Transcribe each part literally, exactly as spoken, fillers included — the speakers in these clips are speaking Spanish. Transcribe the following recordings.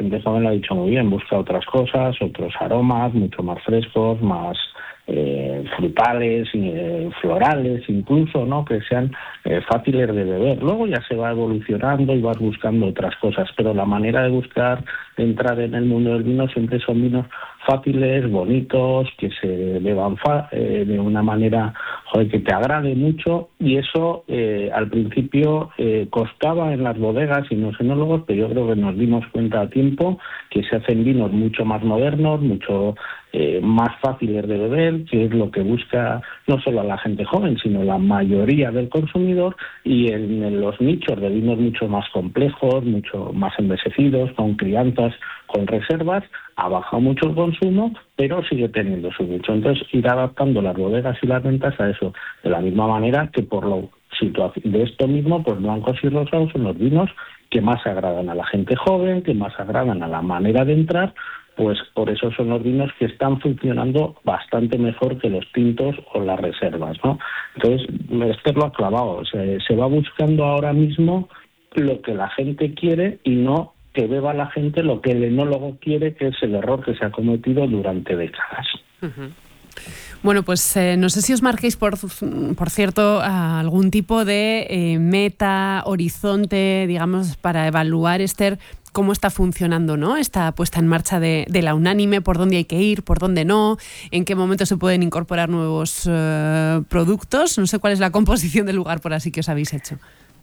gente joven lo ha dicho muy bien, busca otras cosas, otros aromas, mucho más frescos, más eh, frutales, eh, florales incluso, ¿no? Que sean eh, fáciles de beber. Luego ya se va evolucionando y vas buscando otras cosas, pero la manera de buscar, de entrar en el mundo del vino, siempre son vinos fáciles, bonitos, que se beban fa eh, de una manera, joder, que te agrade mucho, y eso eh, al principio eh, costaba en las bodegas y en los enólogos, pero yo creo que nos dimos cuenta a tiempo que se hacen vinos mucho más modernos, mucho eh, más fáciles de beber, que es lo que busca no solo a la gente joven, sino la mayoría del consumidor, y en, en los nichos de vinos mucho más complejos, mucho más envejecidos, con crianzas, con reservas, ha bajado mucho el consumo, pero sigue teniendo su nicho. Entonces, ir adaptando las bodegas y las ventas a eso, de la misma manera que por lo de esto mismo, pues blancos y rosados son los vinos que más agradan a la gente joven, que más agradan a la manera de entrar, pues por eso son los vinos que están funcionando bastante mejor que los tintos o las reservas, ¿no? Entonces, este lo ha clavado, se, se va buscando ahora mismo lo que la gente quiere y no que beba la gente lo que el enólogo quiere, que es el error que se ha cometido durante décadas. Uh-huh. Bueno, pues eh, no sé si os marquéis, por, por cierto, algún tipo de eh, meta, horizonte, digamos, para evaluar, Esther, cómo está funcionando, ¿no?, esta puesta en marcha de, de la Unánime, por dónde hay que ir, por dónde no, en qué momento se pueden incorporar nuevos eh, productos. No sé cuál es la composición del lugar por así que os habéis hecho.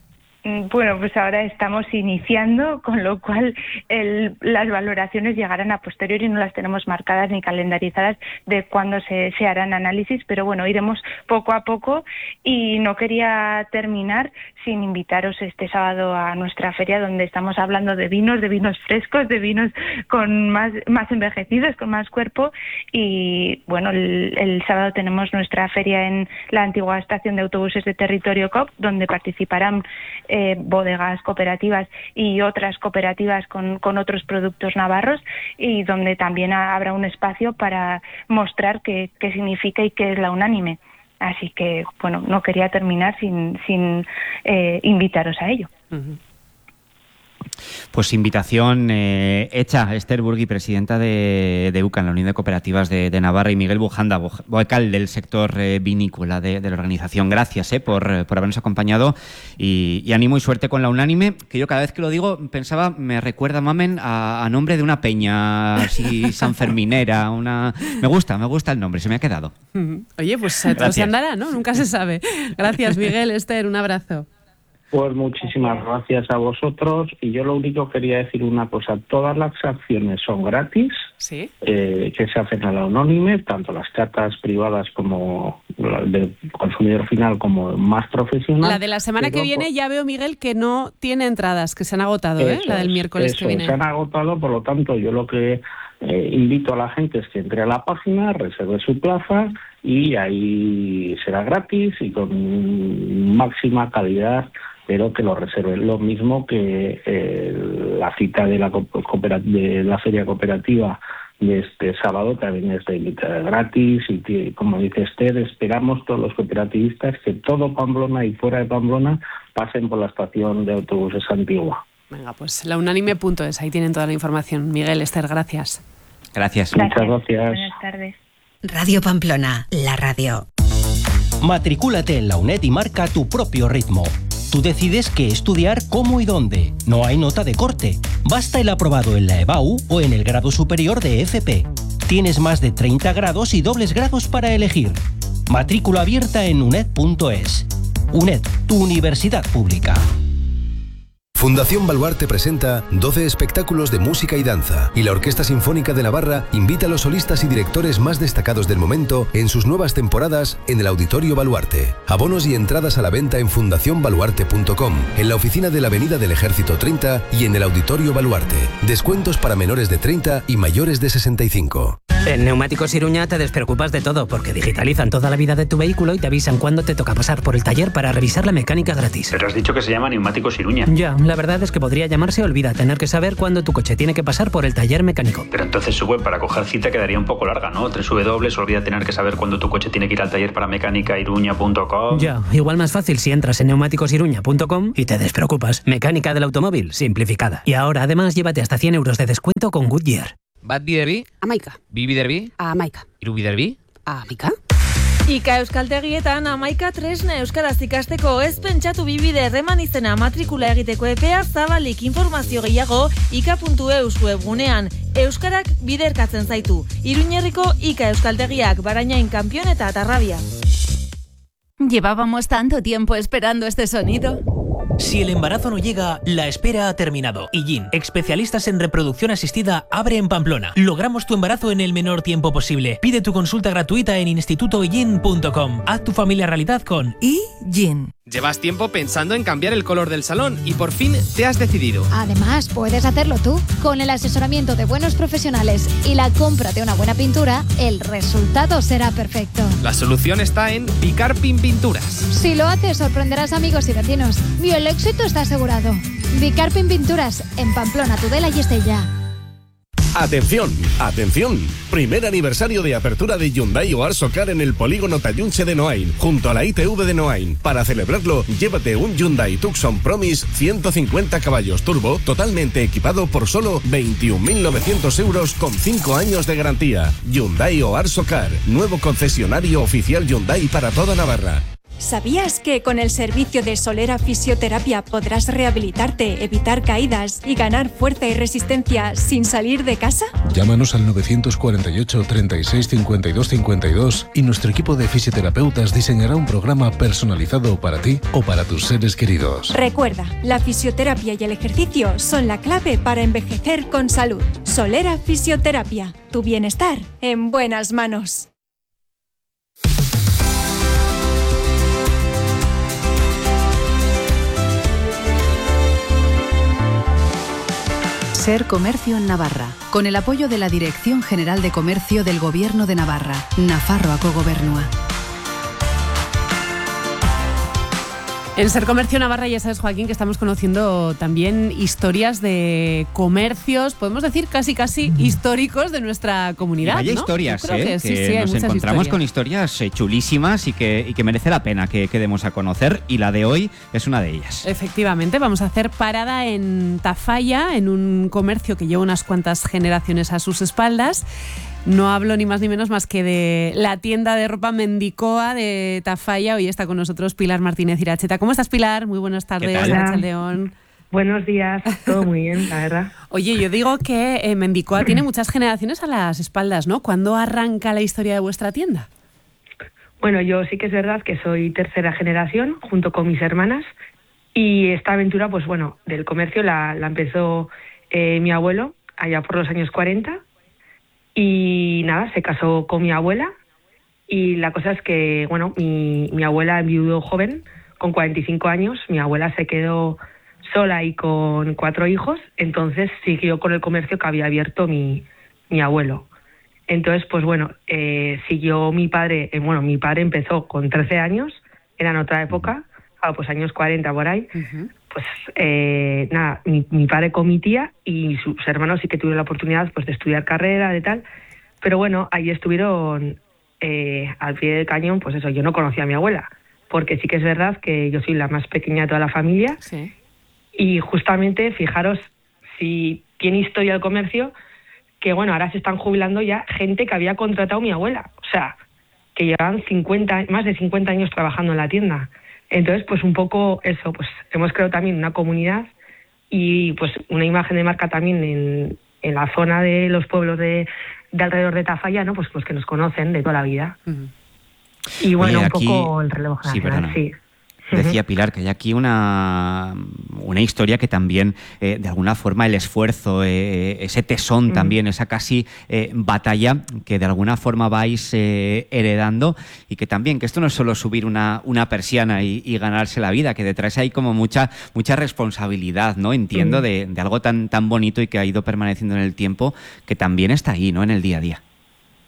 Bueno, pues ahora estamos iniciando, con lo cual el, las valoraciones llegarán a posteriori, no las tenemos marcadas ni calendarizadas de cuándo se, se harán análisis, pero bueno, iremos poco a poco, y no quería terminar sin invitaros este sábado a nuestra feria, donde estamos hablando de vinos, de vinos frescos, de vinos con más, más envejecidos, con más cuerpo, y bueno, el, el sábado tenemos nuestra feria en la antigua estación de autobuses de Territorio C O P, donde participarán Eh, bodegas cooperativas y otras cooperativas con, con otros productos navarros, y donde también ha, habrá un espacio para mostrar qué, qué significa y qué es la Unánime. Así que, bueno, no quería terminar sin, sin eh, invitaros a ello. Uh-huh. Pues invitación eh, hecha. Esther Burgui, presidenta de, de U C A, en la Unión de Cooperativas de, de Navarra, y Miguel Bujanda, vocal del sector eh, vinícola de, de la organización. Gracias eh, por, por habernos acompañado, y, y ánimo y suerte con la Unánime, que yo cada vez que lo digo pensaba, me recuerda, Mamen, a, a nombre de una peña así sanferminera. Una... Me gusta, me gusta el nombre, se me ha quedado. Oye, pues todo se andará, ¿no? Nunca se sabe. Gracias, Miguel, Esther, un abrazo. Pues muchísimas gracias a vosotros, y yo lo único quería decir una cosa: todas las acciones son gratis, ¿sí?, eh, que se hacen a la Unánime, tanto las cartas privadas como la del consumidor final como más profesional. La de la semana que viene ya veo, Miguel, que no tiene entradas, que se han agotado, ¿eh? La del miércoles eso, que viene. Se han agotado, por lo tanto yo lo que eh, invito a la gente es que entre a la página, reserve su plaza, y ahí será gratis y con máxima calidad, pero que lo reserven. Lo mismo que eh, la cita de la, de la feria cooperativa de este sábado también es de gratis, y que, como dice Esther, esperamos todos los cooperativistas que todo Pamplona y fuera de Pamplona pasen por la estación de autobuses antigua. Venga, pues la unánime punto es, ahí tienen toda la información. Miguel, Esther, gracias. Gracias. Muchas gracias. Buenas tardes. Radio Pamplona, la radio. Matricúlate en la UNED y marca tu propio ritmo. Tú decides qué estudiar, cómo y dónde. No hay nota de corte. Basta el aprobado en la E B A U o en el grado superior de F P. Tienes más de treinta grados y dobles grados para elegir. Matrícula abierta en uned punto es. UNED, tu universidad pública. Fundación Baluarte presenta doce espectáculos de música y danza, y la Orquesta Sinfónica de Navarra invita a los solistas y directores más destacados del momento en sus nuevas temporadas en el Auditorio Baluarte. Abonos y entradas a la venta en fundación baluarte punto com, en la oficina de la Avenida del Ejército treinta y en el Auditorio Baluarte. Descuentos para menores de treinta y mayores de sesenta y cinco. En Neumáticos Iruña te despreocupas de todo porque digitalizan toda la vida de tu vehículo y te avisan cuándo te toca pasar por el taller para revisar la mecánica gratis. Pero has dicho que se llama Neumáticos Iruña. Ya, la verdad es que podría llamarse Olvida tener que saber cuándo tu coche tiene que pasar por el taller mecánico. Pero entonces su web para coger cita quedaría un poco larga, ¿no? tres w w w punto olvida tener que saber cuándo tu coche tiene que ir al taller para mecánica iruña punto com. Ya, igual más fácil si entras en neumáticos iruña punto com y te despreocupas. Mecánica del automóvil simplificada. Y ahora además llévate hasta cien euros de descuento con Goodyear. Bat biderbi? Amaika. Bi biderbi? Amaika. Hiru biderbi? Amaika. Ika euskaltegietan amaika tresna euskaraz ikasteko, ez pentsatu bibide erreman izena matrikula egiteko epea zabalik. Informazio gehiago ika puntu eus webgunean. Euskarak biderkatzen zaitu. Iruñerriko Ika euskaltegiak, Barañain, Kampion eta Atarrabia. Llevábamos tanto tiempo esperando este sonido. Si el embarazo no llega, la espera ha terminado. Illín, especialistas en reproducción asistida, abre en Pamplona. Logramos tu embarazo en el menor tiempo posible. Pide tu consulta gratuita en instituto illín punto com. Haz tu familia realidad con Illín. Llevas tiempo pensando en cambiar el color del salón y por fin te has decidido. Además, puedes hacerlo tú. Con el asesoramiento de buenos profesionales y la compra de una buena pintura, el resultado será perfecto. La solución está en Bicarpin Pinturas. Si lo haces, sorprenderás amigos y vecinos. Y el éxito está asegurado. Bicarpin Pinturas, en Pamplona, Tudela y Estella. Atención, atención. Primer aniversario de apertura de Hyundai o Arsocar en el polígono Tallunche de Noain, junto a la I T V de Noain. Para celebrarlo, llévate un Hyundai Tucson Promise ciento cincuenta caballos turbo, totalmente equipado por solo veintiún mil novecientos euros con cinco años de garantía. Hyundai o Arsocar, nuevo concesionario oficial Hyundai para toda Navarra. ¿Sabías que con el servicio de Solera Fisioterapia podrás rehabilitarte, evitar caídas y ganar fuerza y resistencia sin salir de casa? Llámanos al novecientos cuarenta y ocho, treinta y seis, cincuenta y dos cincuenta y dos y nuestro equipo de fisioterapeutas diseñará un programa personalizado para ti o para tus seres queridos. Recuerda, la fisioterapia y el ejercicio son la clave para envejecer con salud. Solera Fisioterapia, tu bienestar en buenas manos. Ser Comercio en Navarra, con el apoyo de la Dirección General de Comercio del Gobierno de Navarra, Nafarroako Gobernua. En Ser Comercio Navarra ya sabes, Joaquín, que estamos conociendo también historias de comercios, podemos decir casi casi históricos de nuestra comunidad. Hay ¿no? historias, Yo creo ¿eh? que, que sí, sí, nos encontramos historias. con historias eh, chulísimas y que, y que merece la pena que, que demos a conocer, y la de hoy es una de ellas. Efectivamente, vamos a hacer parada en Tafalla, en un comercio que lleva unas cuantas generaciones a sus espaldas. No hablo ni más ni menos más que de la tienda de ropa Mendicoa de Tafalla. Hoy está con nosotros Pilar Martínez Iracheta. ¿Cómo estás, Pilar? Muy buenas tardes. Hola. León. Buenos días, todo muy bien, la verdad. Oye, yo digo que eh, Mendicoa tiene muchas generaciones a las espaldas, ¿no? ¿Cuándo arranca la historia de vuestra tienda? Bueno, yo sí que es verdad que soy tercera generación, junto con mis hermanas, y esta aventura, pues bueno, del comercio la, la empezó eh, mi abuelo allá por los años cuarenta. Y nada, se casó con mi abuela y la cosa es que, bueno, mi, mi abuela enviudó joven, con cuarenta y cinco años, mi abuela se quedó sola y con cuatro hijos, entonces siguió con el comercio que había abierto mi, mi abuelo. Entonces, pues bueno, eh, siguió mi padre, eh, bueno, mi padre empezó con trece años, era en otra época, ah, pues años cuarenta por ahí. Uh-huh. Pues eh, nada, mi, mi padre con mi tía y sus hermanos sí que tuvieron la oportunidad pues de estudiar carrera, de tal, pero bueno, ahí estuvieron eh, al pie del cañón, pues eso, yo no conocía a mi abuela, porque sí que es verdad que yo soy la más pequeña de toda la familia, sí. Y justamente, fijaros, si tiene historia el comercio, que bueno, ahora se están jubilando ya gente que había contratado a mi abuela, o sea, que llevaban cincuenta, más de cincuenta años trabajando en la tienda. Entonces, pues un poco eso, pues hemos creado también una comunidad y pues una imagen de marca también en, en la zona de los pueblos de, de alrededor de Tafalla, ¿no? Pues, pues que nos conocen de toda la vida. Uh-huh. Y bueno, Oye, aquí, un poco el relevo generacional, sí. Decía Pilar que hay aquí una, una historia que también, eh, de alguna forma, el esfuerzo, eh, ese tesón mm. también, esa casi eh, batalla que de alguna forma vais eh, heredando, y que también, que esto no es solo subir una, una persiana y, y ganarse la vida, que detrás hay como mucha mucha responsabilidad, ¿no? Entiendo, mm. de, de algo tan, tan bonito y que ha ido permaneciendo en el tiempo, que también está ahí, ¿no? En el día a día.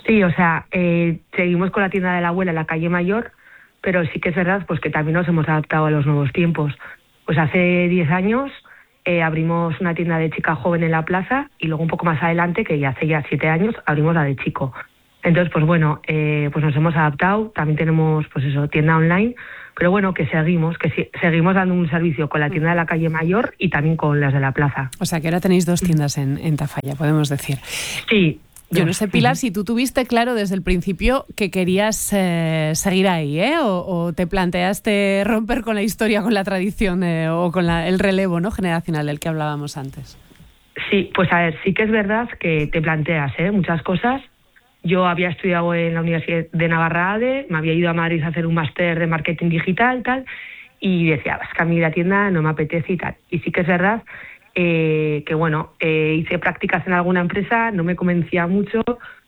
Sí, o sea, eh, seguimos con la tienda de la abuela en la calle Mayor, pero sí que es verdad pues que también nos hemos adaptado a los nuevos tiempos. Pues hace diez años eh, abrimos una tienda de chica joven en la plaza y luego un poco más adelante, que ya hace ya siete años, abrimos la de chico. Entonces, pues bueno, eh, pues nos hemos adaptado, también tenemos pues eso, tienda online, pero bueno, que seguimos, que si, seguimos dando un servicio con la tienda de la calle Mayor y también con las de la plaza. O sea que ahora tenéis dos tiendas en, en Tafalla, podemos decir. Sí. Yo no sé, Pilar, si tú tuviste claro desde el principio que querías eh, seguir ahí, ¿eh? O, o te planteaste romper con la historia, con la tradición eh, o con la, el relevo, ¿no?, generacional del que hablábamos antes. Sí, pues a ver, sí que es verdad que te planteas ¿eh? muchas cosas. Yo había estudiado en la Universidad de Navarra A D E, me había ido a Madrid a hacer un máster de marketing digital, tal, y decía, es que a mí la tienda no me apetece y tal. Y sí que es verdad Eh, que bueno, eh, hice prácticas en alguna empresa, no me convencía mucho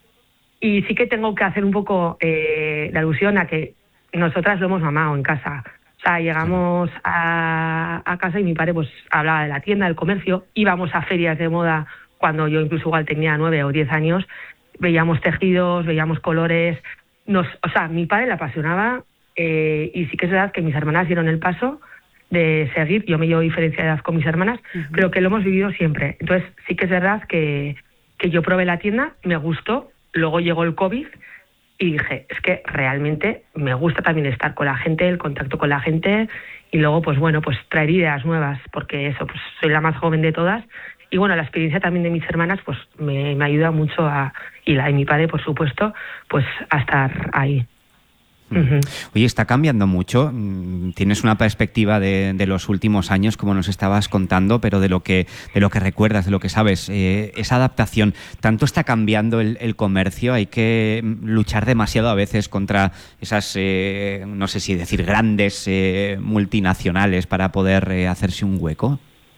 y sí que tengo que hacer un poco eh, la alusión a que nosotras lo hemos mamado en casa. O sea, llegamos a, a casa y mi padre pues hablaba de la tienda, del comercio, íbamos a ferias de moda cuando yo incluso igual tenía nueve o diez años, veíamos tejidos, veíamos colores, nos, o sea, mi padre le apasionaba eh, y sí que es verdad que mis hermanas dieron el paso de seguir, yo me llevo diferencia de edad con mis hermanas, uh-huh. pero que lo hemos vivido siempre. Entonces sí que es verdad que, que yo probé la tienda, me gustó, luego llegó el COVID y dije, es que realmente me gusta también estar con la gente, el contacto con la gente y luego pues bueno, pues traer ideas nuevas, porque eso, pues soy la más joven de todas y bueno, la experiencia también de mis hermanas pues me, me ayuda mucho a, y la de mi padre por supuesto, pues a estar ahí. Uh-huh. Oye, está cambiando mucho. Tienes una perspectiva de, de los últimos años, como nos estabas contando, pero de lo que de lo que recuerdas, de lo que sabes, eh, esa adaptación, tanto está cambiando el, el comercio, hay que luchar demasiado a veces contra esas, eh, no sé si decir, grandes eh, multinacionales para poder eh, hacerse un hueco.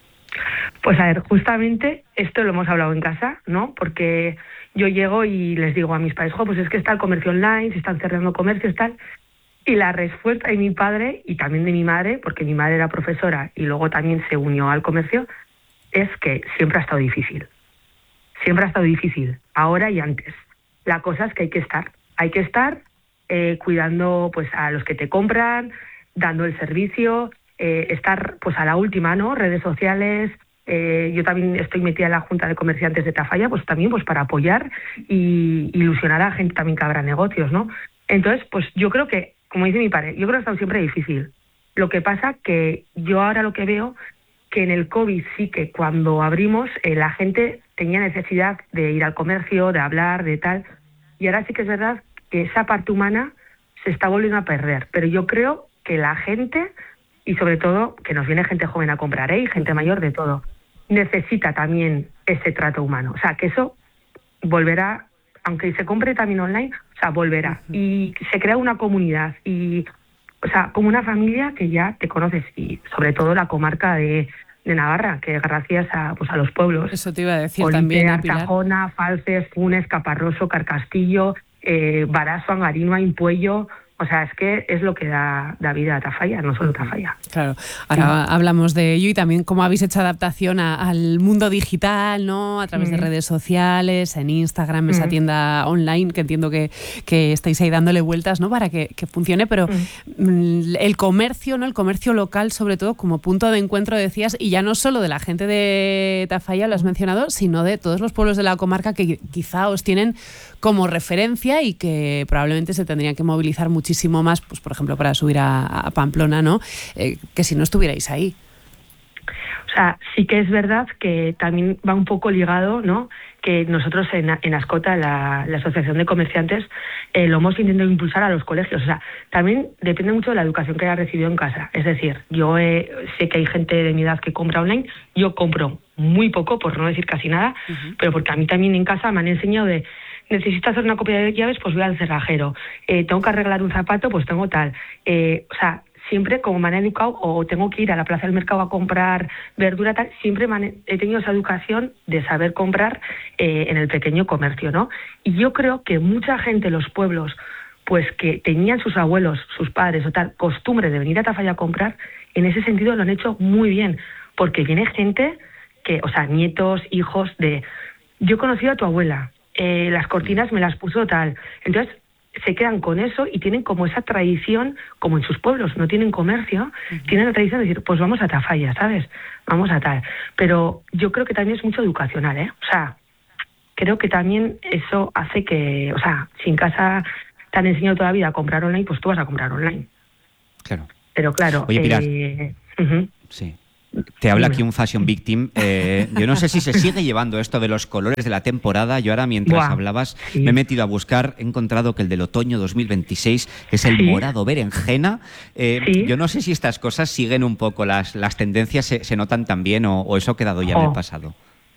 Pues a ver, justamente esto lo hemos hablado en casa, ¿no? Porque yo llego y les digo a mis padres, jo, pues es que está el comercio online, se están cerrando comercios, tal. Y la respuesta de mi padre y también de mi madre, porque mi madre era profesora y luego también se unió al comercio, es que siempre ha estado difícil. Siempre ha estado difícil, ahora y antes. La cosa es que hay que estar. Hay que estar eh, cuidando pues a los que te compran, dando el servicio, eh, estar pues a la última, ¿no? Redes sociales. Eh, yo también estoy metida en la Junta de Comerciantes de Tafalla, pues también pues para apoyar y ilusionar a gente también que abra negocios, ¿no? Entonces, pues yo creo que, como dice mi padre, yo creo que ha estado siempre difícil. Lo que pasa que yo ahora lo que veo, que en el COVID sí que cuando abrimos eh, la gente tenía necesidad de ir al comercio, de hablar, de tal, y ahora sí que es verdad que esa parte humana se está volviendo a perder, pero yo creo que la gente, y sobre todo que nos viene gente joven a comprar, ¿eh? Y gente mayor, de todo, necesita también ese trato humano. O sea, que eso volverá, aunque se compre también online, o sea, volverá. Uh-huh. Y se crea una comunidad, y o sea, como una familia que ya te conoces, y sobre todo la comarca de, de Navarra, que gracias a pues a los pueblos. Eso te iba a decir Olite, también, Artajona, Falces, Funes, Caparroso, Carcastillo, eh, Barazo, Angarino, Impuello. O sea, es que es lo que da, da vida a Tafalla, no solo Tafalla. Claro, ahora sí. Hablamos de ello y también cómo habéis hecho adaptación a, al mundo digital, ¿no? A través mm. de redes sociales, en Instagram, esa mm. tienda online, que entiendo que, que estáis ahí dándole vueltas, ¿no? Para que, que funcione, pero mm. el comercio, ¿no? El comercio local, sobre todo, como punto de encuentro, decías, y ya no solo de la gente de Tafalla, lo has mencionado, sino de todos los pueblos de la comarca que quizá os tienen como referencia y que probablemente se tendrían que movilizar muchísimo más, pues por ejemplo, para subir a, a Pamplona, ¿no? Eh, que si no estuvierais ahí. O sea, sí que es verdad que también va un poco ligado, ¿no? Que nosotros en, en Ascota, la, la Asociación de Comerciantes, eh, lo hemos intentado impulsar a los colegios. O sea, también depende mucho de la educación que haya recibido en casa. Es decir, yo eh, sé que hay gente de mi edad que compra online, yo compro muy poco, por no decir casi nada, uh-huh. pero porque a mí también en casa me han enseñado de necesito hacer una copia de llaves, pues voy al cerrajero. Eh, tengo que arreglar un zapato, pues tengo tal. Eh, o sea, siempre como me han educado, o tengo que ir a la plaza del mercado a comprar verdura, tal, siempre me han, he tenido esa educación de saber comprar eh, en el pequeño comercio, ¿no? Y yo creo que mucha gente en los pueblos, pues que tenían sus abuelos, sus padres o tal, costumbre de venir a Tafalla a comprar, en ese sentido lo han hecho muy bien, porque viene gente que, o sea, nietos, hijos de... Yo he conocido a tu abuela, eh, las cortinas me las puso tal. Entonces se quedan con eso y tienen como esa tradición, como en sus pueblos no tienen comercio, uh-huh. tienen la tradición de decir, pues vamos a Tafalla, ¿sabes? Vamos a tal. Pero yo creo que también es mucho educacional, ¿eh? O sea, creo que también eso hace que, o sea, si en casa te han enseñado toda la vida a comprar online, pues tú vas a comprar online. Claro. Pero claro... Oye, Pilar, eh, uh-huh. sí. Te habla aquí un fashion victim. Eh, yo no sé si se sigue llevando esto de los colores de la temporada. Yo ahora, mientras Buah, hablabas, sí. me he metido a buscar. He encontrado que el del otoño dos mil veintiséis es el ¿Sí? morado berenjena. Eh, ¿Sí? Yo no sé si estas cosas siguen un poco, las, las tendencias se, se notan también o, o eso ha quedado ya oh. en el pasado.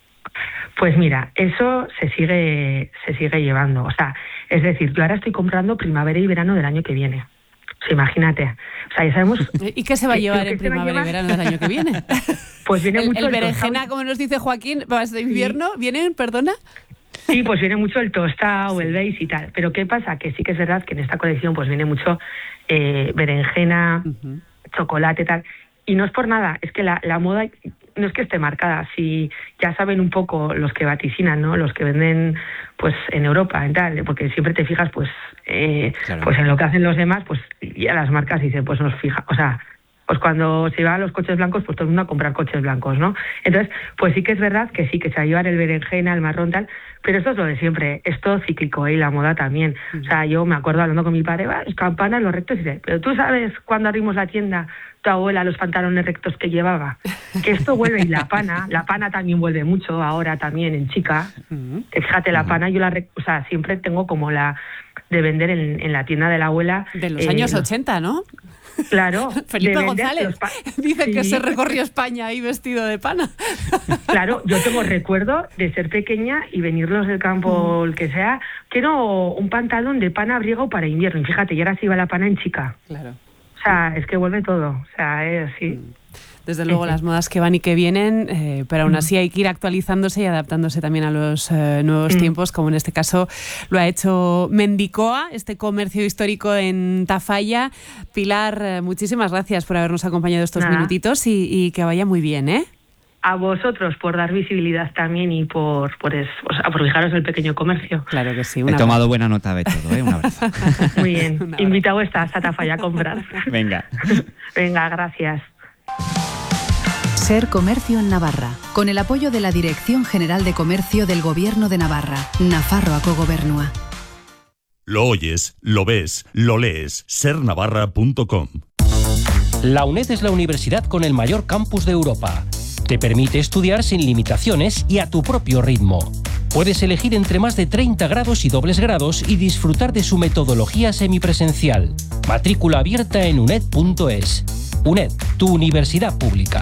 Pues mira, eso se sigue, se sigue llevando. O sea, es decir, yo ahora estoy comprando primavera y verano del año que viene. O sea, imagínate. O sea, ya sabemos... ¿Y qué se va a llevar en primavera y verano del año que viene? Pues viene el, mucho... El, el berenjena, tostado. como nos dice Joaquín, ¿vas de invierno? Sí. ¿Vienen, perdona? Sí, pues viene mucho el tostado, el beige y tal. Pero ¿qué pasa? Que sí que es verdad que en esta colección pues viene mucho eh, berenjena, uh-huh. chocolate, tal. Y no es por nada, es que la, la moda no es que esté marcada. Si ya saben un poco los que vaticinan, ¿no? Los que venden pues en Europa y tal, porque siempre te fijas pues eh, claro. pues en lo que hacen los demás, pues ya las marcas dicen, pues nos fija, o sea, pues cuando se van los coches blancos, pues todo el mundo a comprar coches blancos, ¿no? Entonces, pues sí que es verdad que sí, que se va a llevar el berenjena, el marrón, tal, pero esto es lo de siempre, es todo cíclico, ¿eh? Y la moda también. Uh-huh. O sea, yo me acuerdo hablando con mi padre, va, las campanas, los rectos, y dice, pero tú sabes cuando abrimos la tienda, tu abuela, los pantalones rectos que llevaba, que esto vuelve, y la pana, la pana también vuelve mucho, ahora también en chica, uh-huh. que fíjate, la uh-huh. pana, yo la, o sea, siempre tengo como la de vender en, en la tienda de la abuela. De los eh, años ochenta, ¿no? Claro. Felipe González pa- dice sí. que se recorrió España ahí vestido de pana. Claro, yo tengo recuerdo de ser pequeña y venirnos del campo, el que sea, quiero un pantalón de pana abrigo para invierno. Y fíjate, y ahora sí va la pana en chica. Claro. O sea, es que vuelve todo. O sea, es así. Desde luego las modas que van y que vienen, eh, pero aún así hay que ir actualizándose y adaptándose también a los eh, nuevos mm. tiempos, como en este caso lo ha hecho Mendicoa, este comercio histórico en Tafalla. Pilar, eh, muchísimas gracias por habernos acompañado estos Nada. minutitos y, y que vaya muy bien, ¿eh? A vosotros por dar visibilidad también y por, por, es, o sea, por fijaros el pequeño comercio. Claro que sí. He tomado buena nota de todo, ¿eh? Un abrazo. Muy bien. Invitado estás a Tafalla a comprar. Venga. Venga, gracias. Ser Comercio en Navarra, con el apoyo de la Dirección General de Comercio del Gobierno de Navarra, Nafarroako Gobernua. Lo oyes, lo ves, lo lees, ser navarra punto com. La UNED es la universidad con el mayor campus de Europa. Te permite estudiar sin limitaciones y a tu propio ritmo. Puedes elegir entre más de treinta grados y dobles grados y disfrutar de su metodología semipresencial. Matrícula abierta en uned punto es. UNED, tu universidad pública.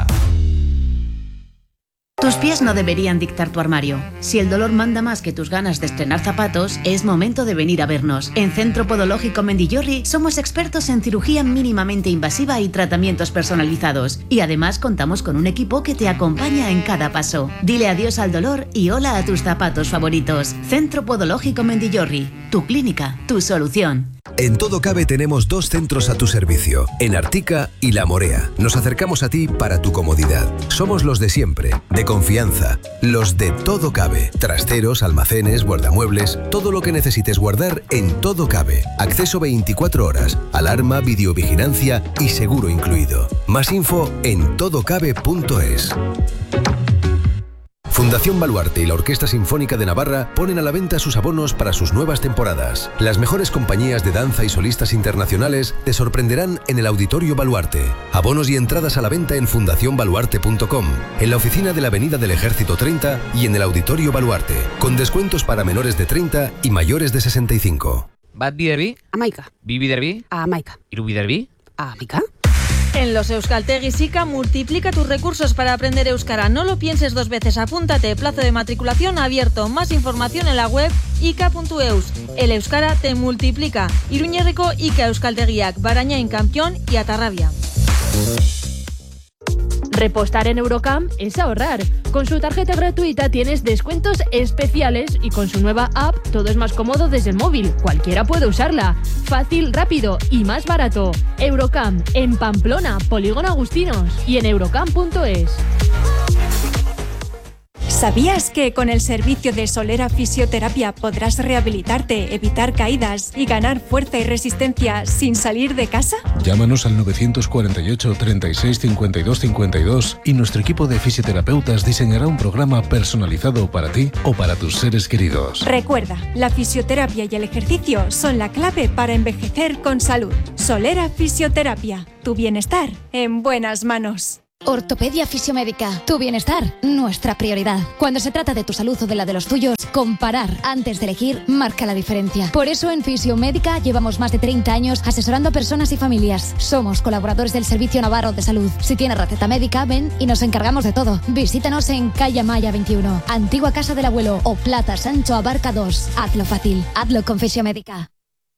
Tus pies no deberían dictar tu armario. Si el dolor manda más que tus ganas de estrenar zapatos, es momento de venir a vernos. En Centro Podológico Mendillorri somos expertos en cirugía mínimamente invasiva y tratamientos personalizados. Y además contamos con un equipo que te acompaña en cada paso. Dile adiós al dolor y hola a tus zapatos favoritos. Centro Podológico Mendillorri, tu clínica, tu solución. En Todo Cabe tenemos dos centros a tu servicio, en Artica y La Morea. Nos acercamos a ti para tu comodidad. Somos los de siempre, de confianza, los de Todo Cabe. Trasteros, almacenes, guardamuebles, todo lo que necesites guardar en Todo Cabe. Acceso veinticuatro horas, alarma, videovigilancia y seguro incluido. Más info en todo cabe punto es. Fundación Baluarte y la Orquesta Sinfónica de Navarra ponen a la venta sus abonos para sus nuevas temporadas. Las mejores compañías de danza y solistas internacionales te sorprenderán en el Auditorio Baluarte. Abonos y entradas a la venta en fundación baluarte punto com, en la oficina de la Avenida del Ejército treinta y en el Auditorio Baluarte, con descuentos para menores de treinta y mayores de sesenta y cinco. Bat biderbi? Amaika. Bi biderbi? Amaika. Hiru biderbi? Amaika. En los Euskaltegis I C A multiplica tus recursos para aprender euskara. No lo pienses dos veces, apúntate. Plazo de matriculación abierto. Más información en la web ika punto eus. El euskara te multiplica. Iruñerriko Ika Euskaltegiak, Barañain, Campión y Atarrabia. Repostar en Eurocamp es ahorrar. Con su tarjeta gratuita tienes descuentos especiales y con su nueva app todo es más cómodo desde el móvil. Cualquiera puede usarla. Fácil, rápido y más barato. Eurocamp en Pamplona, Polígono Agustinos y en eurocamp punto es. ¿Sabías que con el servicio de Solera Fisioterapia podrás rehabilitarte, evitar caídas y ganar fuerza y resistencia sin salir de casa? Llámanos al nueve cuatro ocho, treinta y seis, cincuenta y dos cincuenta y dos y nuestro equipo de fisioterapeutas diseñará un programa personalizado para ti o para tus seres queridos. Recuerda, la fisioterapia y el ejercicio son la clave para envejecer con salud. Solera Fisioterapia, tu bienestar en buenas manos. Ortopedia Fisiomédica. Tu bienestar, nuestra prioridad. Cuando se trata de tu salud o de la de los tuyos, comparar antes de elegir marca la diferencia. Por eso en Fisiomédica llevamos más de treinta años asesorando a personas y familias. Somos colaboradores del Servicio Navarro de Salud. Si tienes receta médica, ven y nos encargamos de todo. Visítanos en Calle Maya veintiuno, Antigua Casa del Abuelo o Plata Sancho Abarca dos. Hazlo fácil. Hazlo con Fisiomédica.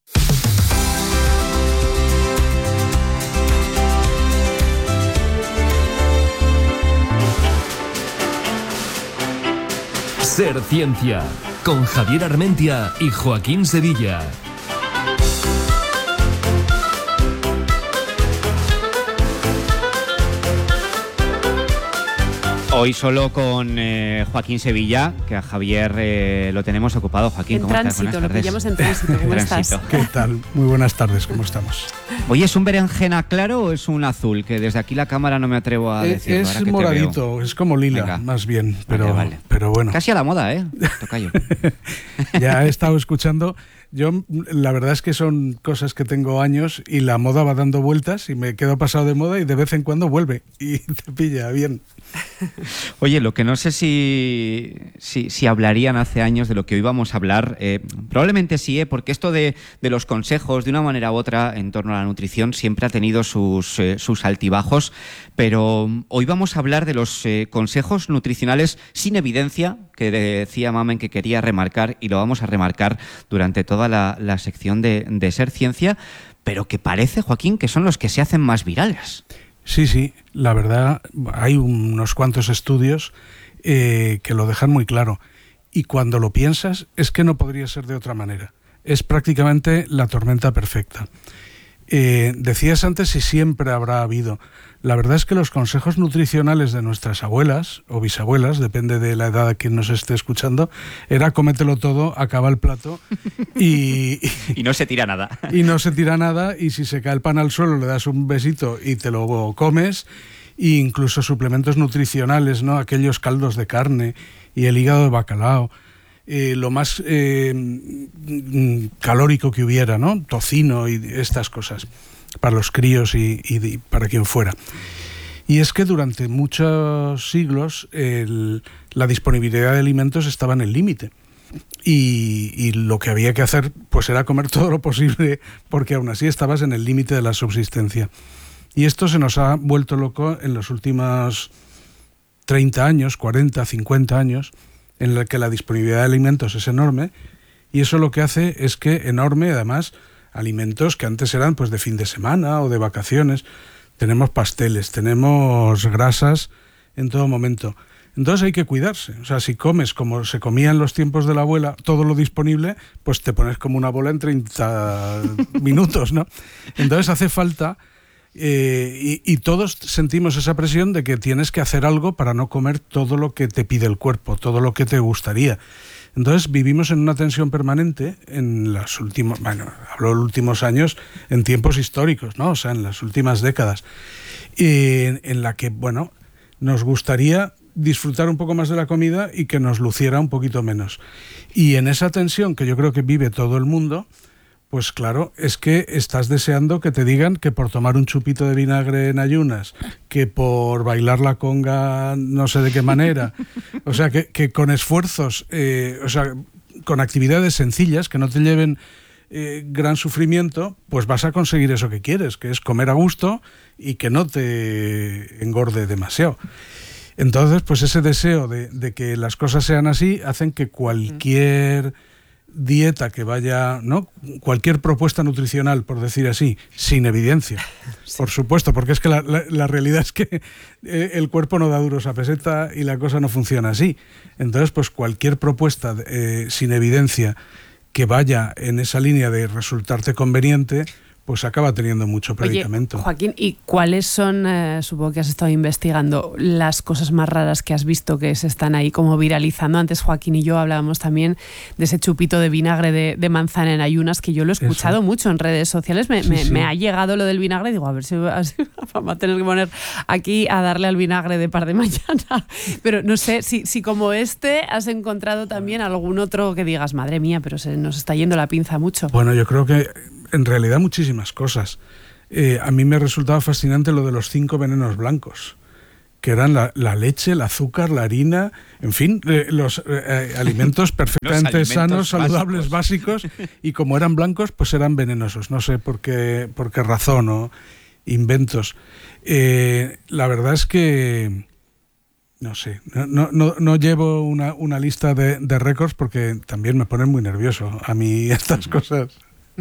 Ser Ciencia, con Javier Armentia y Joaquín Sevilla. Hoy solo con eh, Joaquín Sevilla, que a Javier eh, lo tenemos ocupado. Joaquín, en ¿cómo tránsito, estás? lo pillamos en tránsito. ¿Cómo estás? ¿Qué tal? Muy buenas tardes, ¿cómo estamos? Oye, ¿es un berenjena claro o es un azul? Que desde aquí la cámara no me atrevo a es, decirlo. Es moradito, es como lila, Venga. más bien, pero, vale, vale. pero bueno. Casi a la moda, ¿eh? Tocayo. Ya he estado escuchando. Yo, la verdad es que son cosas que tengo años y la moda va dando vueltas y me quedo pasado de moda y de vez en cuando vuelve y te pilla bien. Oye, lo que no sé si, si, si hablarían hace años de lo que hoy vamos a hablar, eh, probablemente sí, ¿eh? Porque esto de, de los consejos, de una manera u otra, en torno a la nutrición, siempre ha tenido sus, eh, sus altibajos, pero hoy vamos a hablar de los eh, consejos nutricionales sin evidencia, que decía Mamen que quería remarcar, y lo vamos a remarcar durante toda la, la sección de, de Ser Ciencia, pero que parece, Joaquín, que son los que se hacen más virales. Sí, sí, la verdad, hay unos cuantos estudios eh, que lo dejan muy claro. Y cuando lo piensas, es que no podría ser de otra manera. Es prácticamente la tormenta perfecta. Eh, decías antes si siempre habrá habido. La verdad es que los consejos nutricionales de nuestras abuelas o bisabuelas, depende de la edad de quien nos esté escuchando, era cómetelo todo, acaba el plato y... y no se tira nada. Y no se tira nada, y si se cae el pan al suelo le das un besito y te lo comes, e incluso suplementos nutricionales, ¿no? Aquellos caldos de carne y el hígado de bacalao. Eh, lo más eh, calórico que hubiera, ¿no? Tocino y estas cosas, para los críos y, y para quien fuera. Y es que durante muchos siglos el, la disponibilidad de alimentos estaba en el límite. Y, y lo que había que hacer pues era comer todo lo posible, porque aún así estabas en el límite de la subsistencia. Y esto se nos ha vuelto loco en los últimos treinta años, cuarenta, cincuenta años, en el que la disponibilidad de alimentos es enorme, y eso lo que hace es que enorme, además, alimentos que antes eran pues de fin de semana o de vacaciones. Tenemos pasteles, tenemos grasas en todo momento. Entonces hay que cuidarse. O sea, si comes como se comía en los tiempos de la abuela, todo lo disponible, pues te pones como una bola en treinta minutos, ¿no? Entonces hace falta... Eh, y, y todos sentimos esa presión de que tienes que hacer algo para no comer todo lo que te pide el cuerpo, todo lo que te gustaría. Entonces vivimos en una tensión permanente en los últimos, bueno, hablo de los últimos años, en tiempos históricos, ¿no? O sea, en las últimas décadas, en, en la que, bueno, nos gustaría disfrutar un poco más de la comida y que nos luciera un poquito menos. Y en esa tensión que yo creo que vive todo el mundo, pues claro, es que estás deseando que te digan que por tomar un chupito de vinagre en ayunas, que por bailar la conga no sé de qué manera, o sea, que, que con esfuerzos, eh, o sea, con actividades sencillas que no te lleven eh, gran sufrimiento, pues vas a conseguir eso que quieres, que es comer a gusto y que no te engorde demasiado. Entonces, pues ese deseo de, de que las cosas sean así hacen que cualquier... dieta que vaya, ¿no? Cualquier propuesta nutricional, por decir así, sin evidencia, sí. Por supuesto, porque es que la, la, la realidad es que eh, el cuerpo no da duros a peseta y la cosa no funciona así. Entonces, pues cualquier propuesta eh, sin evidencia que vaya en esa línea de resultarte conveniente, pues acaba teniendo mucho predicamento. Oye, Joaquín, ¿y cuáles son, eh, supongo que has estado investigando, las cosas más raras que has visto que se están ahí como viralizando? Antes Joaquín y yo hablábamos también de ese chupito de vinagre de, de manzana en ayunas, que yo lo he escuchado Eso. mucho en redes sociales. Me, sí, me, sí. me ha llegado lo del vinagre y digo, a ver si vamos a tener que poner aquí a darle al vinagre de par de mañana. Pero no sé si, si como este has encontrado también algún otro que digas, madre mía, pero se nos está yendo la pinza mucho. Bueno, yo creo que en realidad muchísimas cosas. Eh, a mí me resultaba fascinante lo de los cinco venenos blancos, que eran la, la leche, el azúcar, la harina, en fin, eh, los eh, alimentos perfectamente alimentos sanos, básicos. saludables, básicos, y como eran blancos, pues eran venenosos. No sé por qué, por qué razón o inventos. Eh, la verdad es que no sé, no, no, no llevo una, una lista de, de récords porque también me ponen muy nervioso a mí estas cosas.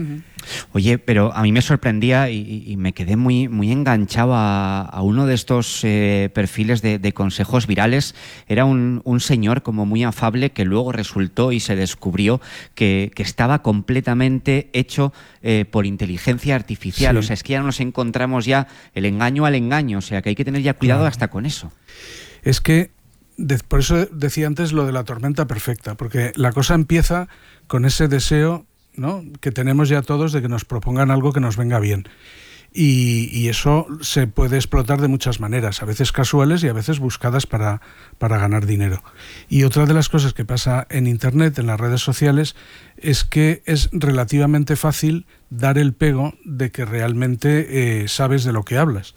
Oye, pero a mí me sorprendía y, y me quedé muy, muy enganchado a, a uno de estos eh, perfiles de, de consejos virales. Era un, un señor como muy afable que luego resultó y se descubrió que, que estaba completamente hecho eh, por inteligencia artificial. Sí. O sea, es que ya nos encontramos ya el engaño al engaño. O sea, que hay que tener ya cuidado claro. hasta con eso. Es que, de, por eso decía antes lo de la tormenta perfecta, porque la cosa empieza con ese deseo, ¿no?, que tenemos ya todos de que nos propongan algo que nos venga bien. Y, y eso se puede explotar de muchas maneras, a veces casuales y a veces buscadas para, para ganar dinero. Y otra de las cosas que pasa en Internet, en las redes sociales, es que es relativamente fácil dar el pego de que realmente eh, sabes de lo que hablas.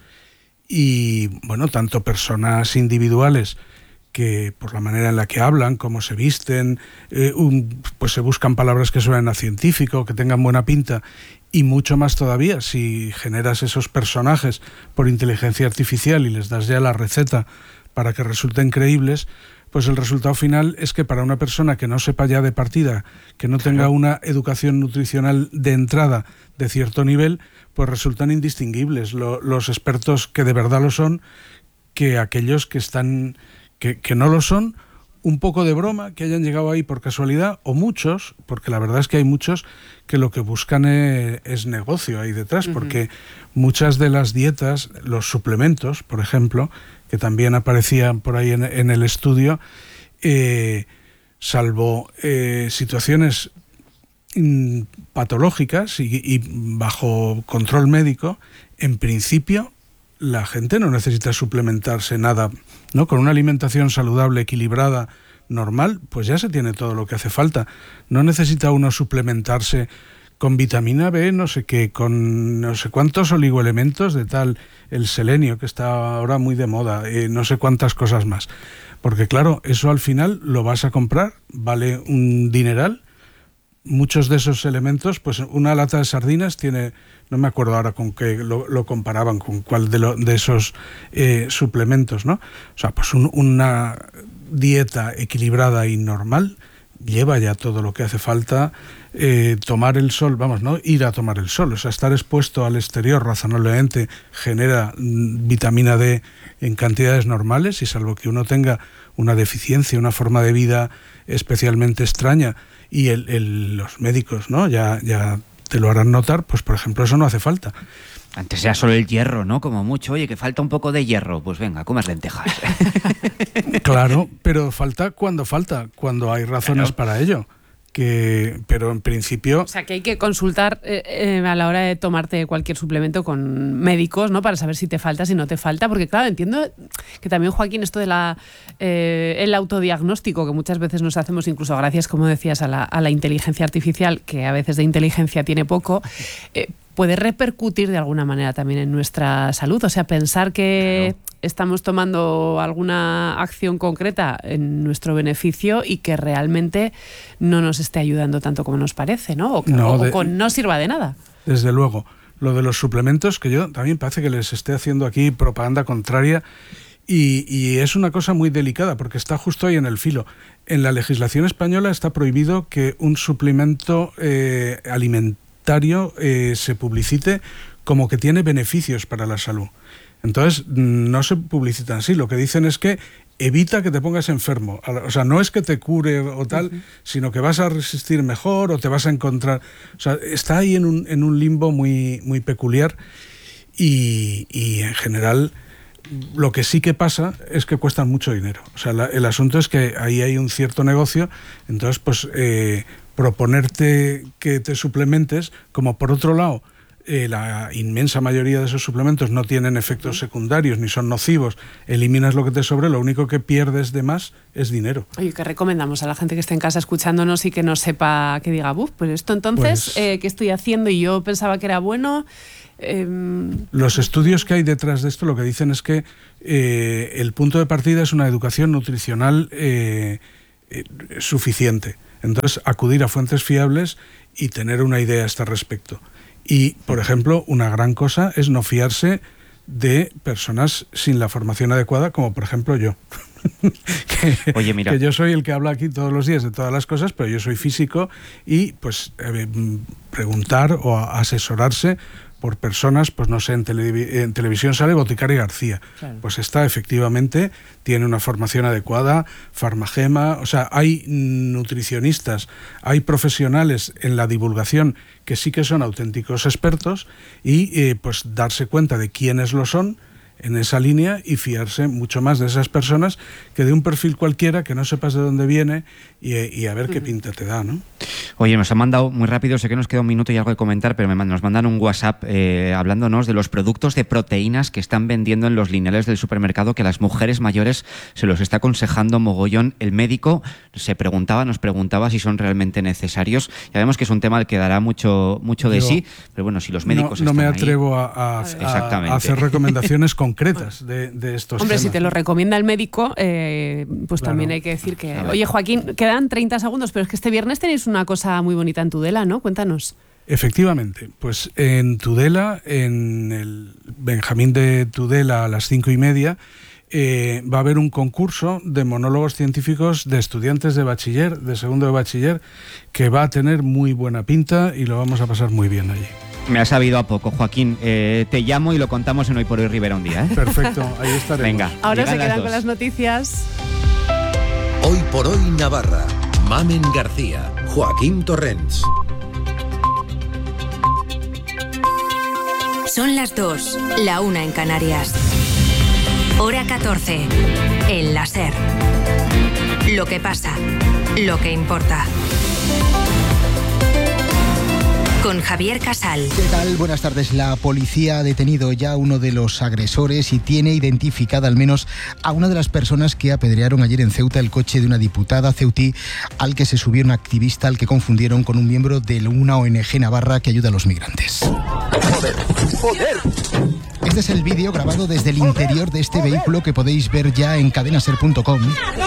Y bueno, tanto personas individuales que por la manera en la que hablan, cómo se visten, eh, un, pues se buscan palabras que suenen a científico, que tengan buena pinta, y mucho más todavía si generas esos personajes por inteligencia artificial y les das ya la receta para que resulten creíbles, pues el resultado final es que para una persona que no sepa ya de partida, que no tenga una educación nutricional de entrada de cierto nivel, pues resultan indistinguibles lo, los expertos que de verdad lo son, que aquellos que están que, que no lo son, un poco de broma, que hayan llegado ahí por casualidad, o muchos, porque la verdad es que hay muchos que lo que buscan es, es negocio ahí detrás, uh-huh. porque muchas de las dietas, los suplementos, por ejemplo, que también aparecían por ahí en, en el estudio, eh, salvo eh, situaciones mm, patológicas y, y bajo control médico, en principio la gente no necesita suplementarse nada, ¿no? Con una alimentación saludable, equilibrada, normal, pues ya se tiene todo lo que hace falta. No necesita uno suplementarse con vitamina B, no sé qué, con no sé cuántos oligoelementos de tal, el selenio, que está ahora muy de moda, eh, no sé cuántas cosas más. Porque claro, eso al final lo vas a comprar, vale un dineral. Muchos de esos elementos, pues una lata de sardinas tiene, no me acuerdo ahora con qué lo, lo comparaban, con cuál de, lo, de esos eh, suplementos, ¿no? O sea, pues un, una dieta equilibrada y normal lleva ya todo lo que hace falta. Eh, tomar el sol, vamos, ¿no? Ir a tomar el sol, o sea, estar expuesto al exterior razonablemente genera mm, vitamina D en cantidades normales, y salvo que uno tenga una deficiencia, una forma de vida especialmente extraña, y el, el, los médicos, ¿no?, ya, ya te lo harán notar, pues por ejemplo eso no hace falta. Antes era solo el hierro, ¿no? Como mucho, oye, que falta un poco de hierro, pues venga, comas lentejas. Claro, pero falta cuando falta, cuando hay razones claro. para ello. Que, pero en principio... O sea, que hay que consultar eh, eh, a la hora de tomarte cualquier suplemento con médicos, ¿no?, para saber si te falta, si no te falta, porque claro, entiendo que también, Joaquín, esto de la eh, el autodiagnóstico que muchas veces nos hacemos, incluso gracias, como decías, a la, a la inteligencia artificial, que a veces de inteligencia tiene poco, eh, puede repercutir de alguna manera también en nuestra salud. O sea, pensar que claro. estamos tomando alguna acción concreta en nuestro beneficio y que realmente no nos esté ayudando tanto como nos parece, ¿no? O que no, de, o no sirva de nada. Desde luego. Lo de los suplementos, que yo también parece que les esté haciendo aquí propaganda contraria, y, y es una cosa muy delicada porque está justo ahí en el filo. En la legislación española está prohibido que un suplemento eh, alimentario eh, se publicite como que tiene beneficios para la salud. Entonces, no se publicitan así. Lo que dicen es que evita que te pongas enfermo. O sea, no es que te cure o tal, uh-huh. sino que vas a resistir mejor o te vas a encontrar... O sea, está ahí en un, en un limbo muy, muy peculiar y, y en general lo que sí que pasa es que cuestan mucho dinero. O sea, la, el asunto es que ahí hay un cierto negocio, entonces pues eh, proponerte que te suplementes, como por otro lado... Eh, la inmensa mayoría de esos suplementos no tienen efectos secundarios ni son nocivos, eliminas lo que te sobre, lo único que pierdes de más es dinero. Oye, ¿qué recomendamos a la gente que esté en casa escuchándonos y que no sepa, que diga, buf, pues esto entonces, pues, eh, ¿qué estoy haciendo? Y yo pensaba que era bueno... Eh... Los estudios que hay detrás de esto lo que dicen es que eh, el punto de partida es una educación nutricional eh, eh, suficiente. Entonces, acudir a fuentes fiables y tener una idea a este respecto. Y, por ejemplo, una gran cosa es no fiarse de personas sin la formación adecuada, como por ejemplo yo. que, Oye, mira. que yo soy el que habla aquí todos los días de todas las cosas, pero yo soy físico y pues eh, preguntar o asesorarse por personas, pues no sé, en, tele, en televisión sale Boticari García. Claro. Pues esta efectivamente tiene una formación adecuada, Farmagema, o sea, hay nutricionistas, hay profesionales en la divulgación que sí que son auténticos expertos y eh, pues darse cuenta de quiénes lo son en esa línea y fiarse mucho más de esas personas que de un perfil cualquiera que no sepas de dónde viene y, y a ver qué pinta te da, ¿no? Oye, nos han mandado muy rápido, sé que nos queda un minuto y algo de comentar, pero me, nos mandan un WhatsApp eh, hablándonos de los productos de proteínas que están vendiendo en los lineales del supermercado, que a las mujeres mayores se los está aconsejando mogollón. El médico se preguntaba, nos preguntaba si son realmente necesarios. Ya vemos que es un tema que dará mucho, mucho de Yo, sí, pero bueno, si los médicos no, no están me atrevo ahí, a, a, a hacer recomendaciones concretas de, de estos Hombre, temas. si te lo recomienda el médico, eh, pues claro, también hay que decir que... Oye, Joaquín, quedan treinta segundos, pero es que este viernes tenéis una cosa muy bonita en Tudela, ¿no? Cuéntanos. Efectivamente, pues en Tudela, en el Benjamín de Tudela a las cinco y media, eh, va a haber un concurso de monólogos científicos de estudiantes de bachiller, de segundo de bachiller, que va a tener muy buena pinta y lo vamos a pasar muy bien allí. Me ha sabido a poco, Joaquín. Eh, te llamo y lo contamos en Hoy por Hoy Rivera un día, ¿eh? Perfecto, ahí estaremos. Venga, ahora se quedan dos. con las noticias. Hoy por Hoy Navarra. Mamen García, Joaquín Torrents. Son las dos, la una en Canarias. Hora catorce. El láser. Lo que pasa, lo que importa. Con Javier Casal. ¿Qué tal? Buenas tardes. La policía ha detenido ya a uno de los agresores y tiene identificada al menos a una de las personas que apedrearon ayer en Ceuta el coche de una diputada ceutí al que se subió un activista al que confundieron con un miembro de una O N G navarra que ayuda a los migrantes. ¡Joder! ¡Joder! Este es el vídeo grabado desde el interior de este vehículo que podéis ver ya en cadenaser punto com.